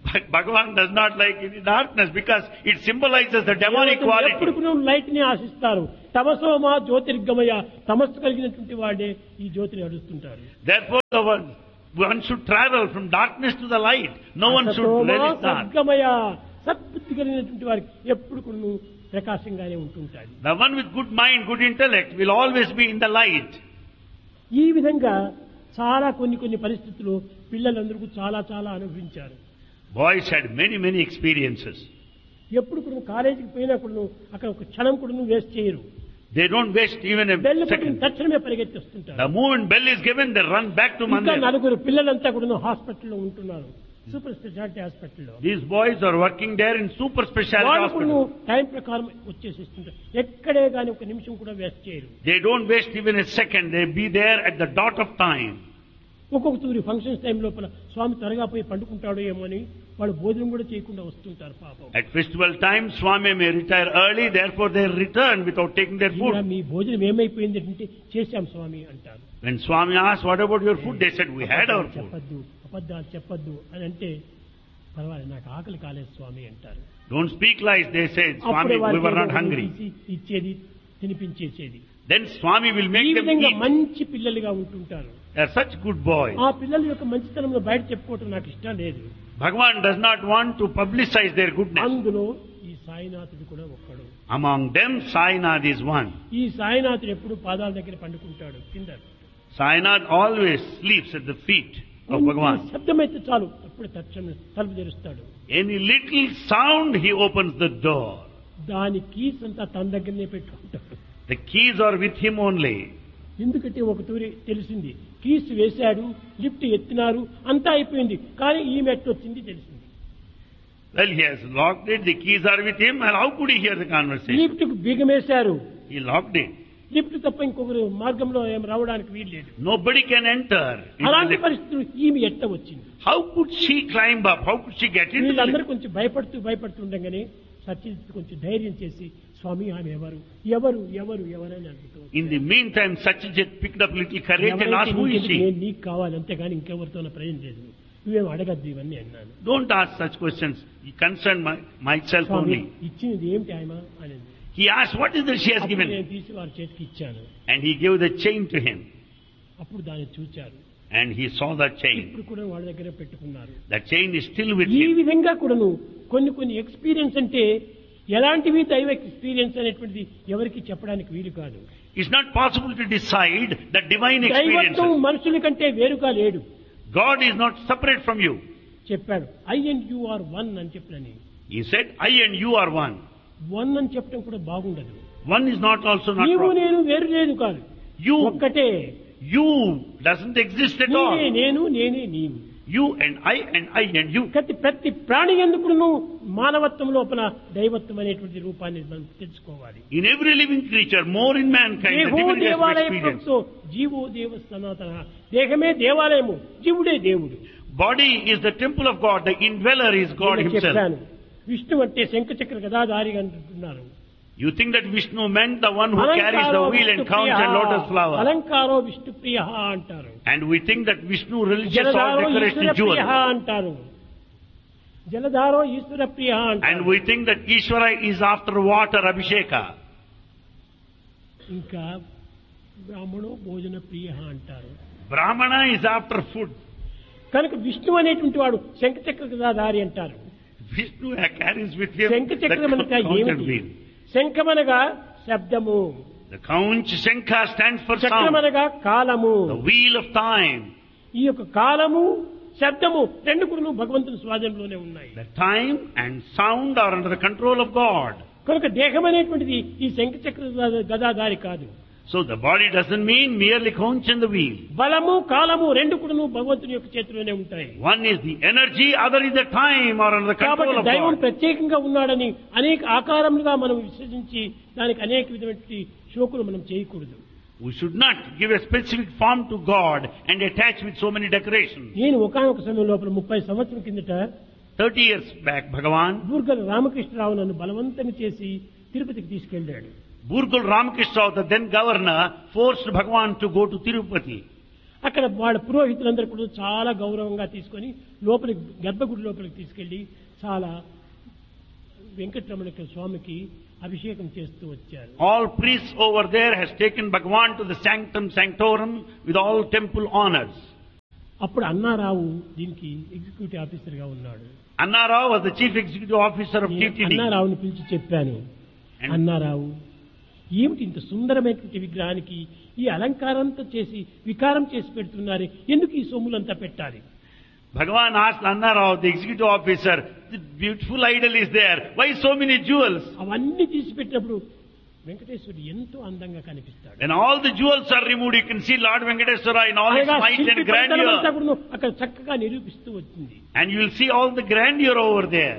But Bhagavan does not like any darkness because it symbolizes the demonic quality. ఎప్పుడు లైట్ ని ఆశిస్తారు. తమసోమా జ్యోతిర్గమయ, తమస్సు కలిగినటువంటి వాడే ఈ జ్యోతిని అడుస్తుంటారు. Therefore, one should travel from darkness to the light. No one should relish dark. సద్గమయ, సద్బుద్ధి కలిగినటువంటి వారికి ఎప్పుడు కూడా ప్రకాశంగానే ఉంటుంటాడు. The one with good mind, good intellect will always be in the light. ఈ విధంగా చాలా కొన్ని పరిస్థితులు పిల్లలందరూ చాలా అనుభవించారు. Boys had many experiences. ఎప్పుడు కూడా కాలేజీకి పోయినప్పుడు అక్కడ ఒక క్షణం కూడా వేస్ట్ చేయరు. They don't waste even a bell second. తక్షణమే పరిగెత్తి వస్తుంటారు. The moment bell is given, they run back to ఇంకా Mandir. నలుగురు పిల్లలంతా కూడా హాస్పిటల్లో ఉంటున్నారు, సూపర్ స్పెషాలిటీ హాస్పిటల్లో. These boys are working there in super specialty వాళ్ళు hospital. టైం ప్రకారం వచ్చేసిస్తుంటారు. ఎక్కడే గాని ఒక నిమిషం కూడా వేస్ట్ చేయరు. They don't waste even a second. They be there at the dot of time. ఒక్కొక్క తూరి ఫంక్షన్స్ టైం లోపల స్వామి త్వరగా పోయి పండుకుంటాడో ఏమో అని వాళ్ళు భోజనం కూడా చేయకుండా వస్తుంటారు పాపం. At festival time, Swami may retire early, therefore they return without taking their food. మీ భోజనం ఏమైపోయింది అంటే చేశాం స్వామి అంటారు. When Swami asked, what about your food? They said, we had our food. అబద్ధాలు చెప్పొద్దు అని అంటే, పర్వాలేదు నాకు ఆకలి కాలేదు స్వామి అంటారు. Don't speak lies, they said. Swami, we were not hungry. ఇచ్చేది, తినిపించేసేది. Then Swami will ఈ make them విధంగా eat. మంచి పిల్లలుగా ఉంటుంటారు. They are such good boys. ఆ పిల్లల యొక్క మంచితనంలో బయట చెప్పుకోవటం నాకు ఇష్టం లేదు. Bhagavan does not want to publicize their goodness. అందులో ఈ సాయినాథుడు కూడా ఒక్కడు. Among them, Sainath is one. ఈ సాయినాథుడు ఎప్పుడు పాదాల దగ్గర పండుకుంటాడు కింద. Sainath always sleeps at the feet of Bhagavan. శబ్దమైతే చాలు అప్పుడు తక్షణం తలుపు తెరుస్తాడు. Any little sound, he opens the door. దాని కీస్ అంతా తన దగ్గరనే పెట్టుకుంటాడు. The keys are with him only. ఎందుకంటే ఒక తూరి తెలిసింది, కీస్ వేశాడు, లిఫ్ట్ ఎత్తినారు, అంతా అయిపోయింది, కానీ ఈ మెట్టు వచ్చింది తెలిసింది. Well, he has locked it, the keys are with him, and how could he hear the conversation? Lift కు బిగమేశారు. He locked it. లిఫ్ట్ తప్ప ఇంకొకరు మార్గంలో ఏం రావడానికి వీలు లేదు. Nobody can enter. అలాంటి పరిస్థితులు ఈమె ఎట్ట వచ్చింది. How could she climb up? How could she get into the వీళ్ళందరూ lift? కొంచెం భయపడుతుండగానే సత్యజిత్ కొంచెం ధైర్యం చేసి, స్వామి ఆమె ఎవరు అని అడుగుతూ, In the meantime, Satyajit picked up little courage and asked, who is she? నీకు కావాలి అంతేగాని ఇంకెవరితో ప్రయోజనం లేదు, నువ్వేం అడగద్దు ఇవన్నీ అన్నాను. Don't ask such questions. He concerned myself Swamy only. ఇచ్చినది ఏమిటి ఆయన అని. He asked, what is that she has అప్పుడు given? నేను తీసి వారి చేతికి ఇచ్చాను. And he gave the chain to him. అప్పుడు దాన్ని చూచారు. And he saw that chain. ఇప్పుడు కూడా వాళ్ళ దగ్గర పెట్టుకున్నారు. That chain is still with ఈ him. విధంగా కూడాను కొన్ని ఎక్స్పీరియన్స్ అంటే ఎలాంటివి దైవ ఎక్స్పీరియన్స్ అనేటువంటిది ఎవరికి చెప్పడానికి వీలు కాదు. It's not possible to decide the divine దైవత్వం experiences. మనుషుల కంటే వేరుగా లేడు. God is not separate from you. చెప్పాడు, I and you are one అని చెప్పినని. He said, I and you are one. One అని చెప్పడం కూడా బాగుండదు. One is not also not నీవు wrong. నేను వేరు లేదు కాదు, You, ఒక్కటే. you doesn't exist at నేనే all. నేను, నేనే నీవు. You and I and you. ప్రతి ప్రాణి ఎందుకును మానవత్వం లోపల దైవత్వం అనేటువంటి రూపాన్ని మనం తెలుసుకోవాలి. In every living creature, more in mankind, the దేహో divinity has దేవాలయ experience. ప్రోక్తో జీవో దేవ సనాతన. దేహమే దేవాలయము, జీవుడే దేవుడు. Body is the temple of God, the indweller is God నేను himself. చెప్పాను, విష్ణు అంటే శంఖచక్ర గదాధారి అంటున్నారు. You think that Vishnu meant the one who carries the wheel and counts and lotus flower. అలంకారో Vishnu ప్రియ అంటారు. And we think that Vishnu relishes all జలధారో decoration Eshwara and jewelry. ప్రియ అంటారు. జలధారో ఈశ్వర ప్రియ And అంటారు. we think that Ishvara is after water abhisheka. ఇంకా బ్రాహ్మణో భోజన ప్రియ అంటారు. Brahmana is after food. కనుక విష్ణు అనేటువంటి వాడు శంఖచక్ర గదాధారి అంటారు. Vishnu carries with him the శంఖచక్రం అనగా conch and ఏమిటి? wheel. శంఖమనగా శబ్దము, The conch shankha stands for sound. చక్రమనగా కాలము. The wheel of time. ఈ యొక్క కాలము శబ్దము రెండు కూడా భగవంతుని స్వాధీనంలోనే ఉన్నాయి. The time and sound are under the control of God. కనుక దేహం అనేటువంటిది ఈ శంఖచక్ర గదాధారి కాదు. So the body doesn't mean merely conch and the wheel. బలము కాలము రెండు కూడా భగవంతుని యొక్క చేతిలోనే ఉంటాయి. One is the energy, other is the time or under the control కాబట్టి of దైవం God. ప్రత్యేకంగా ఉన్నాడని అనేక ఆకారములుగా మనం విశ్వసించి దానికి అనేక విధమైన షోకులు మనం చేయకూడదు. We should not give a specific form to God and attach with so many decorations. నేను ఒకానొక సమయం లోపల 30 సంవత్సరం కిందట 30 years back, Bhagavan, బూర్గల రామకృష్ణరావు నన్ను బలవంతం చేసి తిరుపతికి తీసుకెళ్ళాడు. Burgul Ramakrishna, the then governor, forced Bhagavan to go to Tirupati. అక్కడ వాళ్ళ పురోహితులందరూ కూడా చాలా గౌరవంగా తీసుకొని లోపలికి గర్భగుడి లోపలికి తీసుకెళ్లి చాలా వెంకటరమణ స్వామికి అభిషేకం చేస్తూ వచ్చారు. All priests over there has taken Bhagavan to the sanctum sanctorum with all temple honors. అప్పుడు అన్నారావు దీనికి ఎగ్జిక్యూటివ్ ఆఫీసర్ గా ఉన్నాడు. Anna Rao was the chief executive officer of TTD. అన్నారావుని పిలిచి చెప్పాను, అన్నారావు ఏమిటి ఇంత సుందరమైనటువంటి విగ్రహానికి ఈ అలంకారంతో చేసి వికారం చేసి పెడుతున్నారు, ఎందుకు ఈ సొమ్ములంతా పెట్టాలి? Bhagavan asked Anna Rao, the executive officer, the beautiful idol is there, why so many jewels? అవన్నీ తీసి పెట్టినప్పుడు వెంకటేశ్వరుడు ఎంతో అందంగా కనిపిస్తాడు. When all the jewels are removed, you can see Lord Venkateswara in all his might and grandeur. అక్కడ చక్కగా నిరూపిస్తూ వచ్చింది. And you will see all the grandeur over there.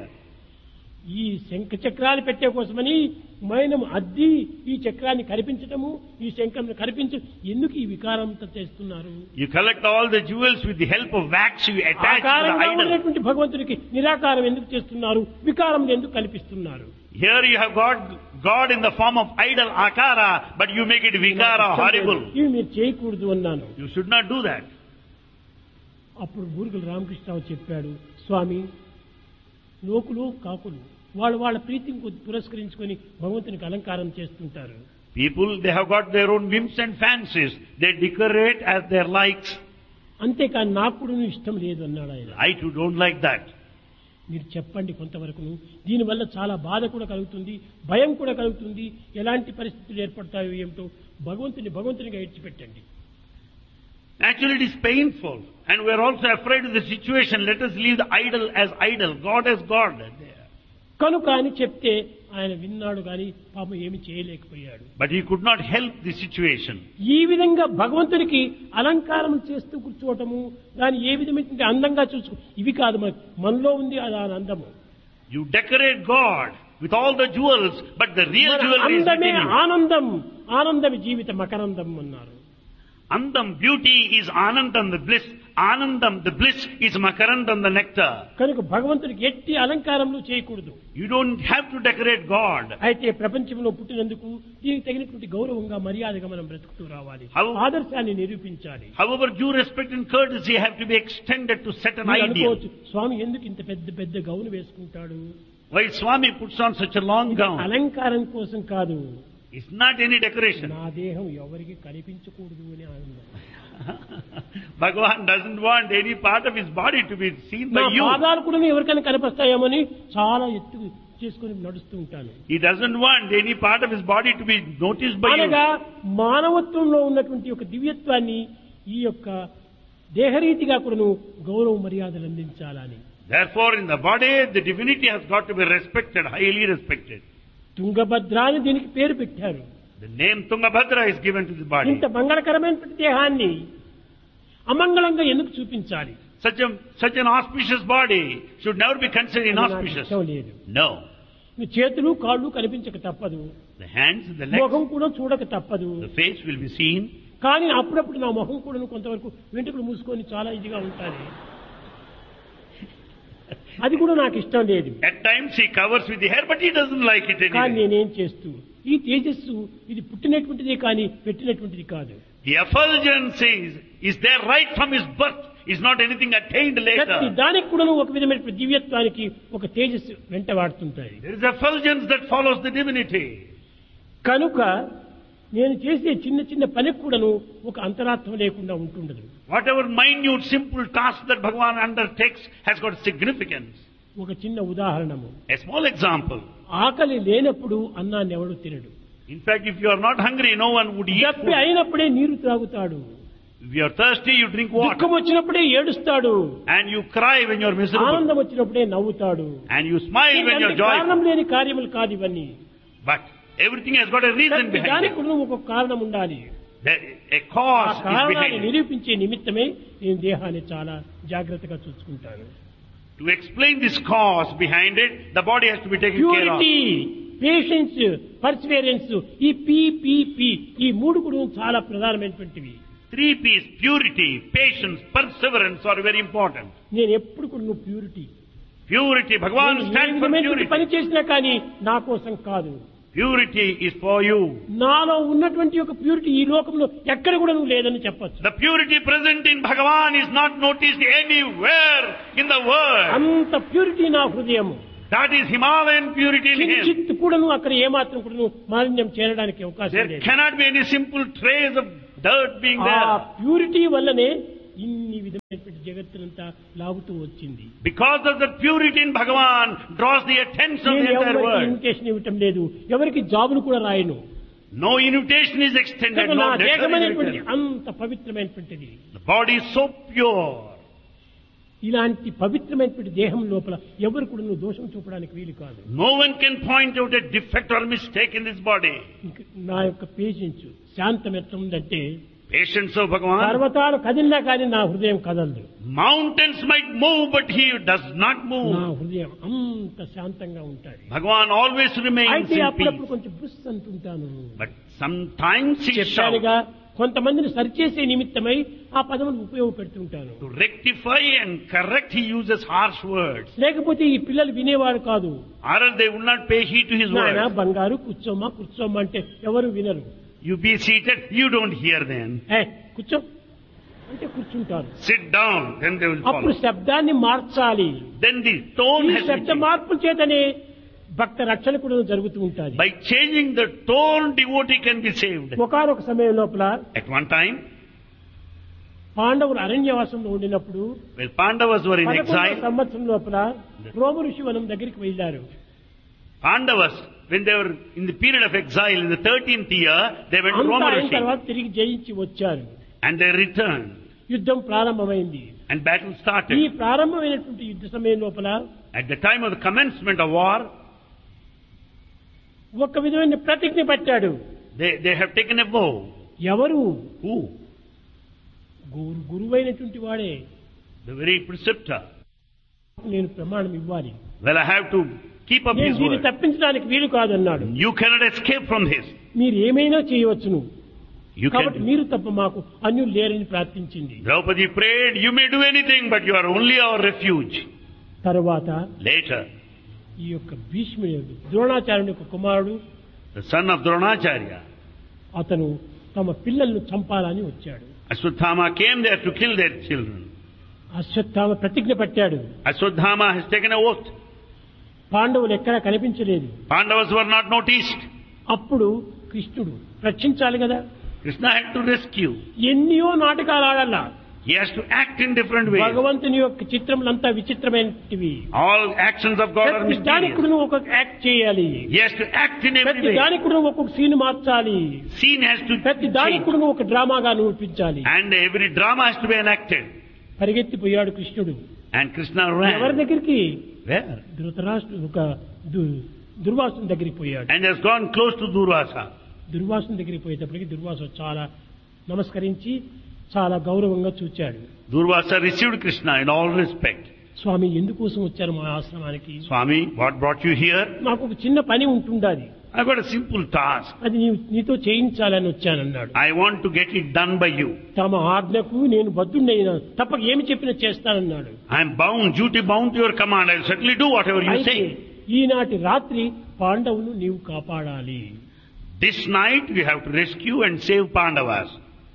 ఈ శంఖ చక్రాలు పెట్టే కోసమని మైనం అద్ది ఈ చక్రాన్ని కనిపించటము, ఈ శంఖంను కనిపించడం, ఎందుకు ఈ వికారంతో చేస్తున్నారు? You collect all the jewels with the help of wax, you attach to the idol. భగవంతుడికి నిరాకారం ఎందుకు చేస్తున్నారు, వికారం ఎందుకు కల్పిస్తున్నారు? Here you have got God in the form of idol akara, but you make it vikara, horrible. ఇవి మీరు చేయకూడదు అన్నాను. You should not do that. అప్పుడు బూరుగుల రామకృష్ణరావు చెప్పాడు, స్వామి లోకులు కాకులు వాళ్ళ ప్రీతిని పురస్కరించుకొని భగవంతునికి అలంకారం చేస్తుంటారు. People, they have got their own whims and fancies. They decorate as their likes. అంతేకాని నాకు కూడా ఇష్టం లేదు అన్నాడు ఆయన. I too don't like that. మీరు చెప్పండి కొంతవరకు, దీనివల్ల చాలా బాధ కూడా కలుగుతుంది, భయం కూడా కలుగుతుంది, ఎలాంటి పరిస్థితులు ఏర్పడతాయో ఏమిటో భగవంతునిగా ఇచ్చిపెట్టండి. Actually it is painful and we are also afraid of the situation. Let us leave the idol as idol, God as God. కనుక అని చెప్తే ఆయన విన్నాడు కానీ పాపం ఏమి చేయలేకపోయాడు. But he could not help the situation. ఈ విధంగా భగవంతునికి అలంకారం చేస్తూ కూర్చోవటము, దాన్ని ఏ విధమైన అందంగా చూసుకో, ఇవి కాదు మనలో ఉంది అది అందము. You decorate God with all the jewels, but the real jewelry is within you. ఆనందం, ఆనందమే జీవిత మకరందం అన్నారు. Andam, beauty is Anandam, the bliss. Anandam, the bliss is Makarandam, the nectar. కనుక భగవంతుడికి ఎట్టి అలంకారములు చేయకూడదు. You don't have to decorate God. అయితే ప్రపంచంలో పుట్టినందుకు దీనికి తగినటువంటి గౌరవంగా మర్యాదగా మనం బ్రతుకుతూ రావాలి, ఆదర్శాన్ని నిరూపించాలి. However, due respect and courtesy have to be extended to set an ideal. స్వామి ఎందుకు ఇంత పెద్ద గౌను వేసుకుంటాడు? Why Swami puts on such a long gown? అలంకారం కోసం కాదు, It's not any decoration. నా దేహం ఎవరికి కనిపించకూడదు అని ఆనందం. Bhagavan doesn't want any part of his body to be seen by you. నా పాదాలు కూడా ఎవరికైనా కనిపిస్తాయేమని చాలా ఎత్తు చేసుకుని నడుస్తూ ఉంటాను. He doesn't want any part of his body to be noticed by you. అనగా మానవత్వంలో ఉన్నటువంటి ఒక దివ్యత్వాన్ని ఈ యొక్క దేహరీతిగా కూడా గౌరవ మర్యాదలు అందించాలని. Therefore, in the body, the divinity has got to be respected, highly respected. Tungabhadra అని దీనికి పేరు పెట్టారు. The name Tungabhadra is given to the body. ఇంత మంగళకరమైనటువంటి దేహాన్ని అమంగళంగా ఎందుకు చూపించాలి? Such an auspicious body should never be considered inauspicious. No. చేతులు కాళ్ళు కనిపించక తప్పదు, The hands, the legs, ముఖం కూడా చూడక తప్పదు. the face will be seen. కానీ అప్పుడప్పుడు నా ముఖం కూడా కొంతవరకు వెంట్రుకలు మూసుకొని చాలా ఇదిగా ఉంటుంది. అది కూడా నాకు ఇష్టం లేదు. At times he covers with the hair, but he doesn't like it anyway. కానీ నేనేం చేస్తూ ఈ తేజస్సు ఇది పుట్టినటువంటిదే కానీ పెట్టినటువంటిది కాదు. The effulgence is there right from his birth, is not anything attained later. దానికి కూడా ఒక విధమైన దివ్యత్వానికి ఒక తేజస్సు వెంట వాడుతుంటాయి. There is effulgence that follows the divinity. కనుక నేను చేసే చిన్న పనికి కూడాను ఒక అంతరార్థం లేకుండా ఉంటుండదు. Whatever minute, simple task that Bhagavan undertakes has got significance. ఒక చిన్న ఉదాహరణము, A small example. ఆకలి లేనప్పుడు అన్నాన్ని ఎవడు తినడు. In fact, if you are not hungry, no one would eat దప్పి food. అయినప్పుడే నీరు త్రాగుతాడు. If you are thirsty, you drink water. దుఃఖం వచ్చినప్పుడే ఏడుస్తాడు. And you cry when you are miserable. ఆనందం వచ్చినప్పుడే నవ్వుతాడు. And you smile when you are కారణం joyful. లేని కార్యములు కాదు ఇవన్నీ. But everything has got a reason behind దానికి it. కూడా ఒక కారణం ఉండాలి. A cause is కారణాన్ని behind it. నిరూపించే నిమిత్తమే నేను దేహాన్ని చాలా జాగ్రత్తగా చూసుకుంటాను. To explain this cause behind it, the body has to be taken care of. Purity, patience, perseverance, ఈ పి ఈ మూడు కూడా చాలా ప్రధానమైనటువంటివి. 3 P's, purity, patience, perseverance are very important. నేను ఎప్పుడు కూడా purity. Purity, Bhagavan stands for purity. పని చేసినా కానీ నా కోసం కాదు, Purity is for you. నాలో ఉన్నటువంటి ఒక ప్యూరిటీ ఈ లోకంలో ఎక్కడ కూడా నువ్వు లేదని చెప్పొచ్చు. The purity present in Bhagavan is not noticed anywhere in the world. అంత ప్యూరిటీ నా హృదయము. That is Himalayan purity in him. కించిత్ కూడాను అక్కడ ఏమాత్రం కూడాను మాలిన్యం చేరడానికి అవకాశం There లేదు. cannot be any simple trace of dirt being ఆ there. ప్యూరిటీ వల్లనే ఇన్ని విధమైనటువంటి జగత్తునంతా లాగుతూ వచ్చింది. Because of the purity in Bhagavan draws the attention of నేను the entire ఎవరికి world. ఇన్విటేషన్ ఇవ్వటం లేదు, ఎవరికి జాబులు కూడా రాయను. No invitation is extended. నా No letter is దేహమైనటువంటి written. అంత పవిత్రమైనటువంటిది. The body is so pure. ఇలాంటి పవిత్రమైనటువంటి దేహం లోపల ఎవరు కూడా నువ్వు దోషం చూపడానికి వీలు కాదు. No one can point out a defect or mistake in this body. నా యొక్క పేషెన్స్ శాంతం ఎట్లా ఉందంటే, Patience of Bhagavan. పర్వతాలు కదిలినా కానీ నా హృదయం కదలదు. Mountains might move, but he does not నా move. హృదయం అంత శాంతంగా ఉంటుంది. Bhagavan always remains అయితే in అప్పుడప్పుడు peace. కొంచెం బుస్ అంటుంటాను. But sometimes he shouts. చెప్పానుగా, కొంతమందిని సరిచేసే నిమిత్తమై ఆ పదమును ఉపయోగపెడుతుంటాను. To rectify and correct, he uses harsh words. లేకపోతే ఈ పిల్లలు వినేవారు కాదు. Or else they will not pay heed to his నాయనా words. బంగారు కూర్చోమ్మా కూర్చోమ్మా అంటే ఎవరు వినరు. You be seated, you don't hear them. కూర్చో అంటే కూర్చుంటారు. Sit down, then they will అప్పుడు follow. శబ్దాన్ని మార్చాలి. Then the tone ఈ has to శబ్ద change. మార్పుల చేతనే భక్త రక్షణ కూడా జరుగుతూ ఉంటుంది. By changing the tone, devotee can be saved. ఒకనొక సమయం లోపల At one time, పాండవులు అరణ్యవాసంలో ఉండినప్పుడు when Pandavas were in 11వ exile, సంవత్సరం లోపల రోమ ఋషి వనం దగ్గరికి వెళ్ళారు. Pandavas, when they were in the period of exile in the 13th year, they went to అంతా Roma అయిన Rishi తర్వాత తిరిగి జయించి వచ్చారు. and they returned యుద్ధం ప్రారంభమైంది. and battle ఈ started. ప్రారంభమైనటువంటి యుద్ధ సమయం లోపల At the time of the commencement of war, ఒక విధమైన ప్రతిజ్ఞ పట్టాడు. they have taken a vow. ఎవరు? Who? గురువైనటువంటి వాడే. The very preceptor. నేను ప్రమాణం ఇవ్వాలి, Well, I have to keep up నేను his దీన్ని word. తప్పించడానికి వీలు కాదన్నాడు. You cannot escape from this. మీరు ఏమైనా చేయవచ్చును, You కాబట్టి can. మీరు తప్ప మాకు అన్యులు లేరని ప్రార్థించింది. Draupadi prayed, you may do anything, but you are only our refuge. తరువాత Later, ఈ యొక్క భీష్ముడు ద్రోణాచార్యుని యొక్క కుమారుడు, the son of Dronacharya, అతను తమ పిల్లలను చంపాలని వచ్చాడు. Ashwatthama came there to kill their children. Ashwatthama ప్రతిజ్ఞ పట్టాడు. Ashwatthama has taken an oath. పాండవులు ఎక్కడా కనిపించలేదు. Pandavas were not noticed. అప్పుడు కృష్ణుడు రక్షించాలి కదా, Krishna had to rescue. ఎన్నో నాటకాలు ఆడాలా. He has to act in different ways. భగవంతుని యొక్క చిత్రములంతా విచిత్రమైనవి. All actions of God are ప్రతి దానికి mysterious. నువ్వు ఒక యాక్ట్ చేయాలి. He has to act in every ప్రతి way. దానికి నువ్వు ఒక్కొక్క సీన్ మార్చాలి. Scene has to ప్రతి దానికి change. కూడా నువ్వు ఒక డ్రామాగా నిరూపించాలి. And every drama has to be enacted. పరిగెత్తిపోయాడు కృష్ణుడు. And Krishna ఎవరి ran. దగ్గరికి? Where? ధృతరాష్ట్రుడు ఒక దుర్వాసుని దగ్గరికి పోయాడు. And has gone close to Durvasa. దుర్వాసుని దగ్గరికి పోయేటప్పటికి దుర్వాసు చాలా నమస్కరించి చాలా గౌరవంగా చూచాడు. Durvasa received Krishna in all respect. స్వామి ఎందుకోసం వచ్చారు మా ఆశ్రమానికి? Swami, what brought you here? నాకు ఒక చిన్న పని ఉంటుండాలి, I've got a simple task. అది నీతో చేయించాలని వచ్చానన్నాడు. I want to get it done by you. తమ ఆజ్ఞకు నేను బద్ధుడైనా తప్పక ఏమి చెప్పినా చేస్తానన్నాడు. I am bound, duty bound to your command. I'll certainly do whatever you అయితే say. ఈనాటి రాత్రి పాండవులు నీవు కాపాడాలి. This night you have to rescue and save Pandavas.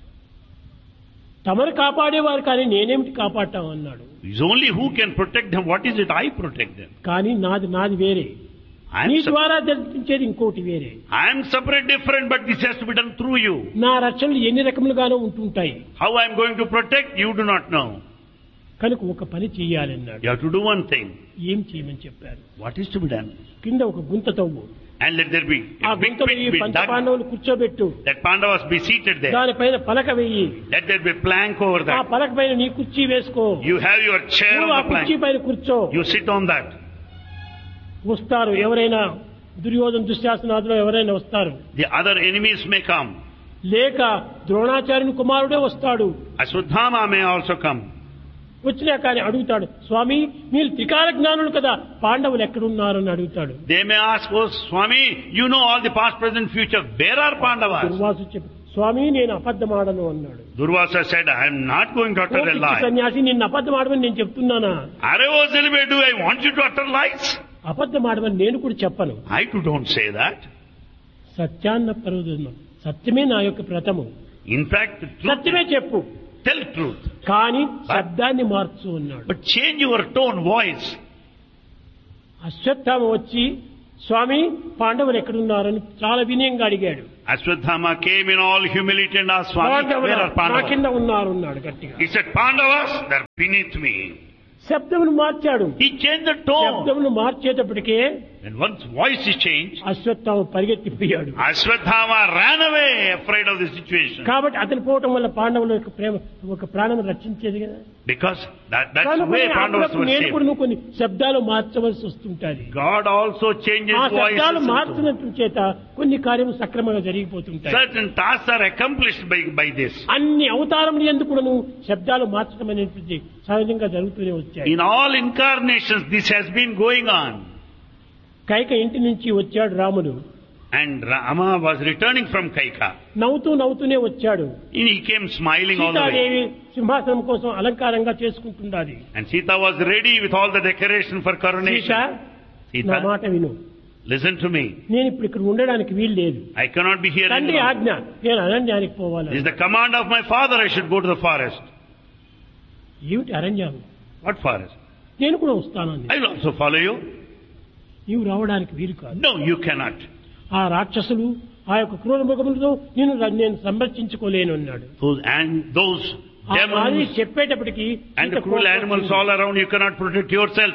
తమను కాపాడేవారు కానీ నేనేమిటి కాపాడటం అన్నాడు. It's only who can protect them. What is it? I protect them. కానీ నాది వేరే, I నీ am, ద్వారా జరిపించేది ఇంకోటి వేరే. I am separate, different, but this has to be done through you. నా రక్షణలు ఎన్ని రకములుగానో ఉంటుంటాయి. How I am going to protect, you do not know. కనుక ఒక పని చెయ్యాలన్నాడు. You have to do one thing. ఏం చేయమని చెప్పారు? What is to be done? కింద ఒక గుంత తవ్వు, And let there be ఆ a big గుంతలో pit ఈ be పంచ dug. పాండవులు కూర్చోబెట్టు, Let Pandavas be seated there. దానిపైన పలక వెయ్యి, Let there be a plank over ఆ that. పలక పైన నీ కుర్చీ వేసుకో, You have your chair నువ్వు ఆ on the కుర్చీ plank. పైన కూర్చో. You sit on that. వస్తారు ఎవరైనా, దుర్యోధన దుశ్శాసనాదులో ఎవరైనా వస్తారు, The other enemies may come. లేక ద్రోణాచార్యుని కుమారుడే వస్తాడు. Ashwatthama may also come. వచ్చినా కానీ అడుగుతాడు, స్వామి మీరు త్రికాల జ్ఞానులు కదా, పాండవులు ఎక్కడున్నారు అని అడుగుతాడు. They may ask, oh Swami, you know all the past, present, future. Where are Pandavas? Durvasu చెప్పి, స్వామి నేను అబద్ధమాడను అన్నాడు. Durvasa said, I am not going to oh utter a పిచ్చి lie. సన్యాసి, నిన్ను అబద్ధమాడమని నేను చెప్తున్నానా? Aravo Zelve, do I want you to utter lies? అబద్ధమాడమని నేను కూడా చెప్పను. I too don't say that. సత్యాన్న పరుదును, సత్యమే నా యొక్క వ్రతము, In fact, the truth సత్యమే చెప్పు, tell truth. కానీ శబ్దాన్ని మార్చు అన్నాడు. But change your tone, voice. Ashwatthama వచ్చి స్వామి పాండవులు ఎక్కడున్నారని చాలా వినయంగా అడిగాడు. Ashwadhama came in all humility and asked, Swami, పాండవులు where are నా Pandavas? కింద ఉన్నారు అన్నాడు గట్టిగా. He said, Pandavas, they're beneath me. శబ్దమును మార్చాడు. He changed the tone. శబ్దమును మార్చేటప్పటికే And once voice is changed, Ashwatthama పరిగెత్తిపోయాడు. Ashwadhama ran away, afraid of the situation. కాబట్టి అతను పోవటం వల్ల పాండవుల యొక్క ప్రేమ ఒక ప్రాణం రక్షించేది కదా. Because that's the కనుక way Pandavas అప్పుడప్పుడు were నేను saved. కూడా కొన్ని శబ్దాలు మార్చవలసి వస్తుంటాది. God also changes ఆ voices. శబ్దాలు మార్చినట్టు చేత కొన్ని కార్యము సక్రమంగా జరిగిపోతుంటాయి. Certain tasks are accomplished by this. అన్ని అవతారములు ఎందుకు కూడాను శబ్దాలు మార్చడం అనేటువంటి సహజంగా జరుగుతూనే వచ్చాయి. In all incarnations, this has been going on. Kaika ఇంటి నుంచి వచ్చాడు రాముడు. And Rama was returning from Kaika. నవ్వుతూనే వచ్చాడు. And he came smiling all the way. Sitadevi సింహాసనం కోసం అలంకారంగా చేసుకుంటున్నది. And Sita was ready with all the decoration for Sita, coronation. నా Sita, మాట విను, listen to me. నేను ఇప్పుడు ఇక్కడ ఉండడానికి వీలు లేదు. I cannot be here తండ్రి anymore. ఆజ్ఞ, నేను అరణ్యానికి పోవాలి. This is the command of my father, I should go to the forest. ఏమిటి అరణ్యం? What forest? నేను కూడా వస్తానండి. I will also follow you. నీవు రావడానికి వీలు కాదు. No, you cannot. ఆ రాక్షసులు ఆ యొక్క క్రూర మృగములతో నేను సంరక్షించుకోలేను అన్నాడు. Those ఆ మాది demons చెప్పేటప్పటికి and the cruel animals all around, you cannot protect yourself.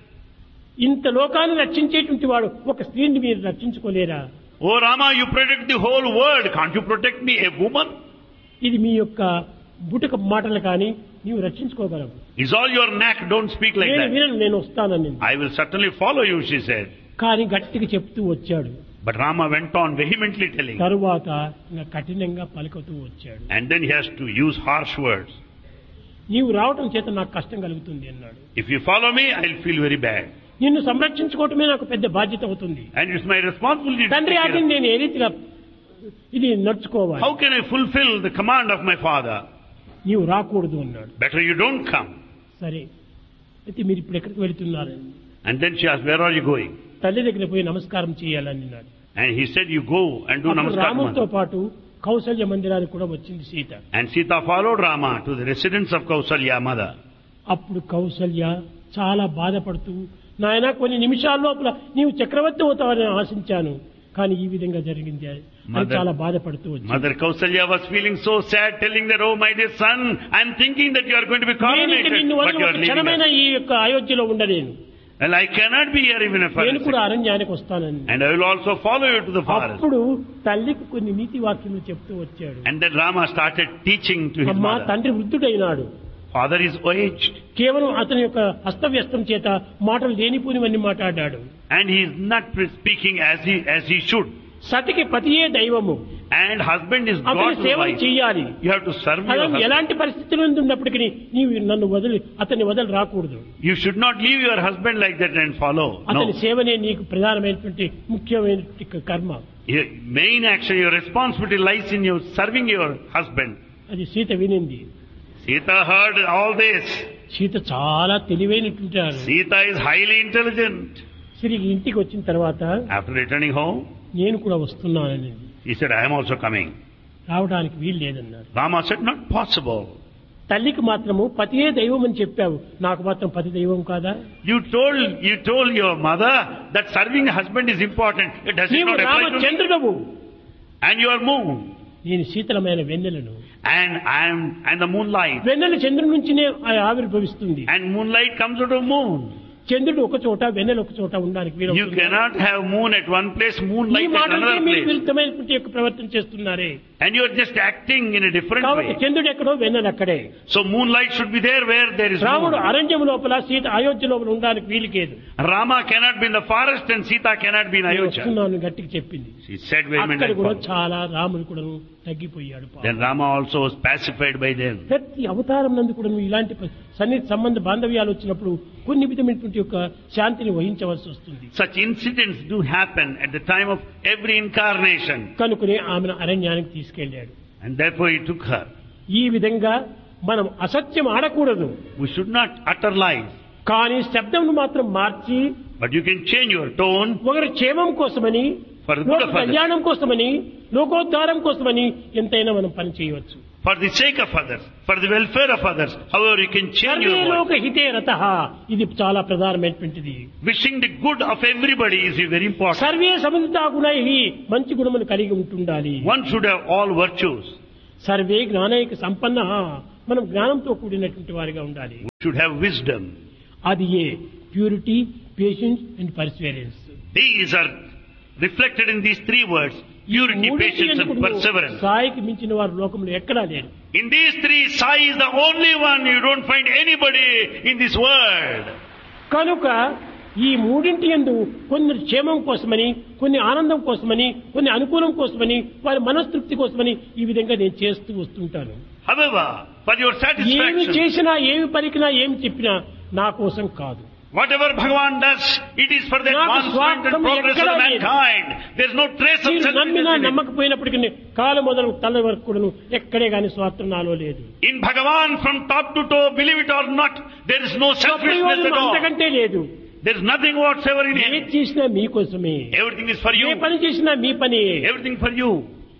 ఇంత లోకాన్ని రక్షించేటువంటి వాడు ఒక స్త్రీని మీరు రక్షించుకోలేరా? Oh Rama, you protect the whole world. Can't you protect me, a woman? ఇది మీ యొక్క బుటక మాటలు కానీ నీవు రక్షించుకోగలవు. Is all your knack, don't speak like that. నేను వస్తానని. I will certainly follow you, she said. కానీ గట్టిగా చెప్తూ వచ్చాడు. But Rama went on vehemently telling. తరువాత ఇంకా కఠినంగా పలుకుతూ వచ్చాడు. And then he has to use harsh words. నీవు రావటం చేత నాకు కష్టం కలుగుతుంది అన్నాడు. If you follow me, I'll feel very bad. నిన్ను సంరక్షించుకోవటమే నాకు పెద్ద బాధ్యత అవుతుంది. And it's my responsibility to తండ్రి take care ఆజ్ఞని of. నేను ఏ రీతిగా ఇది నడుచుకోవాలి? How can I fulfill the command of my father? నీవు రాకూడదు అన్నాడు. Better you don't come. సరే, అయితే మీరు ఇప్పుడు ఎక్కడికి వెళుతున్నారు? And then she asked, where are you going? తల్లి దగ్గర పోయి నమస్కారం చేయాలని అన్నాడు. And he said, you go and do అప్పుడు namaskar. రాముడితో పాటు కౌసల్య మందిరానికి కూడా వచ్చింది Sita. And Sita followed Rama to the residence of Kausalya, mother. అప్పుడు కౌసల్య చాలా బాధపడుతూ, నాయన కొన్ని నిమిషాల లోపల నీవు చక్రవర్తి అవుతావని ఆశించాను, కానీ ఈ విధంగా జరిగింది అని చాలా బాధపడుతూ వచ్చింది. Mother Kausalya was feeling so sad, telling that, oh my dear son, I'm thinking that you are going to be coronated, but you are leaving క్షణమైన us. ఈ యొక్క అయోధ్యలో ఉండలేను. Well, I cannot be here even if నేను కూడా I అరణ్యానికి వస్తానని. and I will also follow you to the forest. అప్పుడు తల్లికి కొన్ని నీతి వాక్యములు చెప్తూ వచ్చాడు. And then Rama started teaching to his అమ్మా, mother. తండ్రి వృద్ధుడైనాడు, Father is aged కేవలం అతని యొక్క హస్తవ్యస్తం చేత మాటలు లేనిపోనివన్నీ మాట్లాడాడు. and he is not speaking as he should. సతికి పతియే దైవము, And husband is అతని God to సేవలు wife. చెయ్యాలి. You have to serve your అతను husband. ఎలాంటి పరిస్థితుల్లో ఉన్నప్పటికీ నీవు నన్ను అతన్ని వదిలి రాకూడదు. You should not leave your husband like that and follow. అతని No. సేవనే నీకు ప్రధానమైనటువంటి ముఖ్యమైనటువంటి కర్మ. Your main action, your responsibility lies in your serving your husband. అది Sita వినింది. Sita heard all this. Sita చాలా తెలివైనటువంటి ఆమె. Sita is highly intelligent. తిరిగి ఇంటికి వచ్చిన తర్వాత After returning home, నేను కూడా వస్తున్నానని. he said, I am also coming. రావడానికి వీలు లేదన్నాడు. Rama said, not possible. తల్లికి మాత్రము పతియే దైవం అని చెప్పావు, నాకు మాత్రం పతి దైవం కాదా? You told your mother that serving a husband is important. Does it నీవు not apply to me? రామచంద్రుడవు, And you are moon. నేను శీతలమైన వెన్నెలను. And I am the moonlight. వెన్నెల చంద్రుడి నుంచినే ఆవిర్భవిస్తుంది. And moonlight comes out of moon. చంద్రుడు ఒక చోట, వెన్నెల ఒక చోట ఉండడానికి వీలు You cannot have moon at one place, moonlight at another మీరు place. విరుద్ధమైనటువంటి యొక్క ప్రవర్తన చేస్తున్నారే. And you are just acting in a different కాబట్టి way. చంద్రుడు ఎక్కడో వెన్నెల అక్కడే. So moonlight should be there where there is రాముడు moon. అరణ్యం లోపల, సీత అయోధ్య లోపల ఉండడానికి వీలుకేదు. Rama cannot be in the forest and Sita cannot be in Ayodhya. వస్తున్నాను గట్టికి చెప్పింది. She said అక్కడ vehemently. కూడా చాలా రాముడు కూడా తగ్గిపోయాడు. Then Rama also was pacified by them. ప్రతి అవతారం నందు కూడా ఇలాంటి సన్నిహిత సంబంధ బాంధవ్యాలు వచ్చినప్పుడు కొన్ని విధమైనటువంటి యొక్క శాంతిని వహించవలసి వస్తుంది. Such incidents do happen at the time of every incarnation. కనుకనే ఆమెను అరణ్యానికి తీసుకెళ్లాడు. And therefore he took her. ఈ విధంగా మనం అసత్యం ఆడకూడదు, We should not utter lies. కానీ శబ్దమును మాత్రం మార్చి But you can change your tone. ఒకరి క్షేమం కోసమని For the good లోక of others. కళ్యాణం కోసమని, లోకోద్ధారం కోసమని ఎంతైనా మనం పని చేయవచ్చు. For the sake of others, for the welfare of others, however you can change survey your లోక world. హితే రతః, ఇది చాలా ప్రధానమైనటువంటిది. Wishing the good of everybody is very important. Survey సముదితా గుణైః, మంచి గుణములు కలిగి ఉంటుండాలి. One should have all virtues. Survey జ్ఞానైక సంపన్నః, మనం జ్ఞానంతో కూడినటువంటి వారిగా ఉండాలి. We should have wisdom. అది ఏ purity, patience and Perseverance. These are reflected in these three words: purity, patience and perseverance. సాయికి మించిన వారు లోకంలో ఎక్కడా లేరు. In these three, Sai is the only one. You don't find anybody in this world. కనుక ఈ మూడింటి యందు కొన్ని క్షేమం కోసమని, కొన్ని ఆనందం కోసమని, కొన్ని అనుకూలం కోసమని, వారి మనస్తృప్తి కోసమని ఈ విధంగా నేను చేస్తూ వస్తుంటాను. However, for your ఏమి satisfaction, చేసినా, ఏమి పలికినా, ఏమి చెప్పినా నా కోసం కాదు. whatever Bhagavan does, it is for the నాకు advancement and స్వార్థం progress of ఎక్కడా లేదు. mankind. There is no trace of మీరు selfishness నమ్మినా in it. నమ్మకపోయినప్పటికీ కాలు మొదలు తల వరకు కూడాను ఎక్కడే గాని స్వార్థం నాలో లేదు. In Bhagavan, from top to toe, believe it or not, there is no selfishness at all. అంతకంటే లేదు. There is nothing whatsoever in ఏది it. చేసినా మీకోసమే, Everything is for A you. పని చేసినా మీ పని, Everything for you.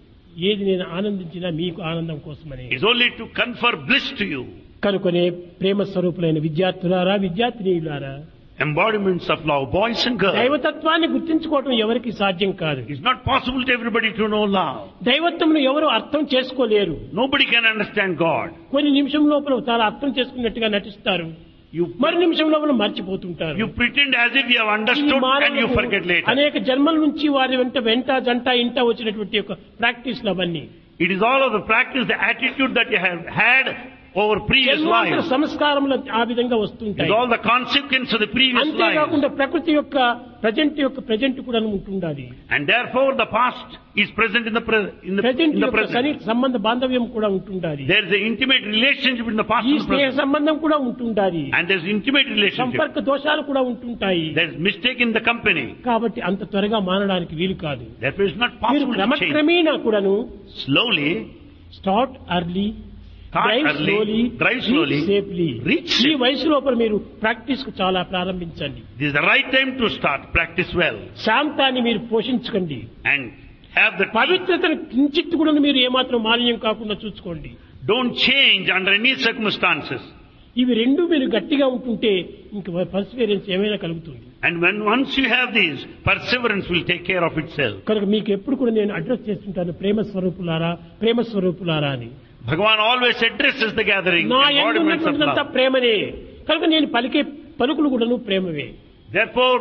ఏది నేను ఆనందించినా మీకు ఆనందం కోసమని. It is only to confer bliss to you. కనుకొనే ప్రేమ స్వరూపులైన విద్యార్థులారా, విద్యార్థినీయులారా, Embodiments of love, boys and girls. దైవతత్వాన్ని గుర్తించుకోవడం ఎవరికి సాధ్యం కాదు. It's not possible to everybody to know love. దైవత్వమును ఎవరు అర్థం చేసుకోలేరు. Nobody can understand God. కొన్ని నిమిషం లోపల చాలా అర్థం చేసుకున్నట్టుగా నటిస్తారు, మరి నిమిషం లోపల మర్చిపోతుంటారు. You pretend as if you have understood and you forget later. అనేక జన్మల నుంచి వారి వెంట జంట ఇంట వచ్చినటువంటి ఒక ప్రాక్టీస్ అవన్నీ. It is all of the practice, the attitude that you have had over previous జన్మాంతర lives. సంస్కారములు ఆ విధంగా It వస్తుంటాయి. is all the consequence of the previous lives. అంతేకాకుండా ప్రకృతి యొక్క ప్రజెంట్ కూడా ఉంటుండాలి. And therefore the past is present in the present యొక్క present. సన్నిహిత సంబంధ బాంధవ్యం కూడా ఉంటుండాలి. There is an intimate relationship in the past ఈ and the స్నేహ present. సంబంధం కూడా ఉంటుండాలి. And there is intimate relationship. సంపర్క దోషాలు కూడా ఉంటుంటాయి. There is mistake in the company. కాబట్టి అంత త్వరగా మారడానికి వీలు కాదు. Therefore it's not మీరు possible to change. క్రమక్రమేణా కూడాను Slowly, start early, start drive early, slowly, drive slowly, safely. reach ఈ safe. వయసు లోపల మీరు ప్రాక్టీస్ కు చాలా ప్రారంభించండి. This is the right time to start. Practice well. శాంతాన్ని మీరు పోషించుకోండి. And have the పవిత్రతను కించిత్తు కూడా మీరు ఏమాత్రం మాలిన్యం కాకుండా చూసుకోండి. Don't change under any circumstances. ఇవి రెండు మీరు గట్టిగా ఉంటుంటే ఇంక పర్సివరెన్స్ ఏమైనా కలుగుతుంది. And once you have these, perseverance will take care of itself. కనుక మీకు ఎప్పుడు కూడా నేను అడ్రస్ చేస్తుంటాను, ప్రేమ స్వరూపులారా, ప్రేమ స్వరూపులారా అని. Bhagavan always addresses the gathering, నా embodiments of ఎందున్నదంతా love. ప్రేమనే. కనుక నేను పలికే పలుకులు కూడాను ప్రేమవే. Therefore,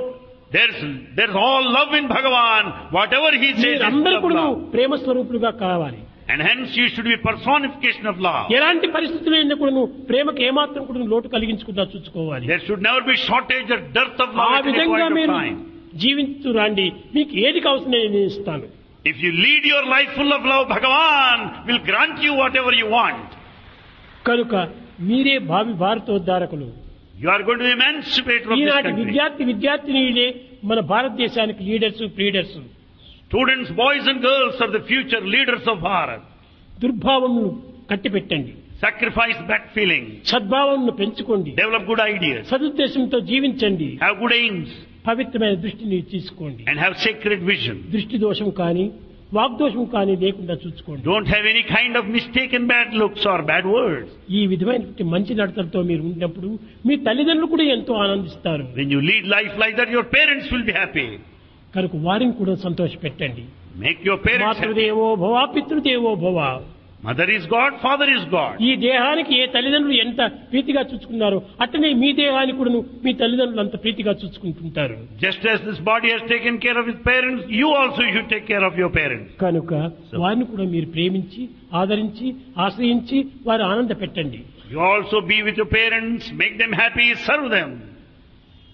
there's all love in Bhagavan. Whatever he says is మీరందరూ full of కూడా love. ప్రేమ స్వరూపులుగా కావాలి. And hence you should be personification of love. ఎలాంటి పరిస్థితుల్లో కూడా ప్రేమకు ఏమాత్రం కూడా లోటు కలిగించకుండా చూసుకోవాలి. There should never be shortage or dearth of ఆ love at any విధంగా point of మీరు time. జీవించు రండి. మీకు ఏది కావాల్సిన నేను ఇస్తాను. If you lead your life full of love, Bhagavan will grant you whatever you want. కనుక మీరే భావి భారతోద్ధారకులు. You are going to be emancipator of this ఈనాటి country. విద్యార్థినీలే మన భారతదేశానికి leaders, ప్రీడర్స్. Students, boys and girls are the future leaders of Bharat. దుర్భావమును కట్టిపెట్టండి. Sacrifice bad feelings. సద్భావమును పెంచుకోండి. Develop good ideas. సదుద్దేశంతో జీవించండి. Have good aims. పవిత్రమైన దృష్టిని తీసుకోండి. And have sacred vision. దృష్టి దోషం కానీ, వాగ్దోషం కానీ లేకుండా చూసుకోండి. Don't have any kind of mistaken bad looks or bad words. ఈ విధమైనటువంటి మంచి నడతలతో మీరు ఉన్నప్పుడు మీ తల్లిదండ్రులు కూడా ఎంతో ఆనందిస్తారు. When you lead life like that, your parents will be happy. కనుక వారిని కూడా సంతోషపెట్టండి. Make your parents happy. మాతృదేవో భవ, పితృదేవో భవ. Mother is God, father is God. ఈ దేహానికి ఏ తల్లిదండ్రులు ఎంత ప్రీతిగా చూసుకున్నారో అట్టనే మీ దేహానికి కూడా మీ తల్లిదండ్రులు అంత ప్రీతిగా చూసుకుంటుంటారు. Just as this body has taken care of its parents, you also should take care of your parents. కనుక వారిని కూడా మీరు ప్రేమించి, ఆదరించి, ఆశ్రయించి వారు ఆనంద పెట్టండి. You also be with your parents, make them happy, serve them.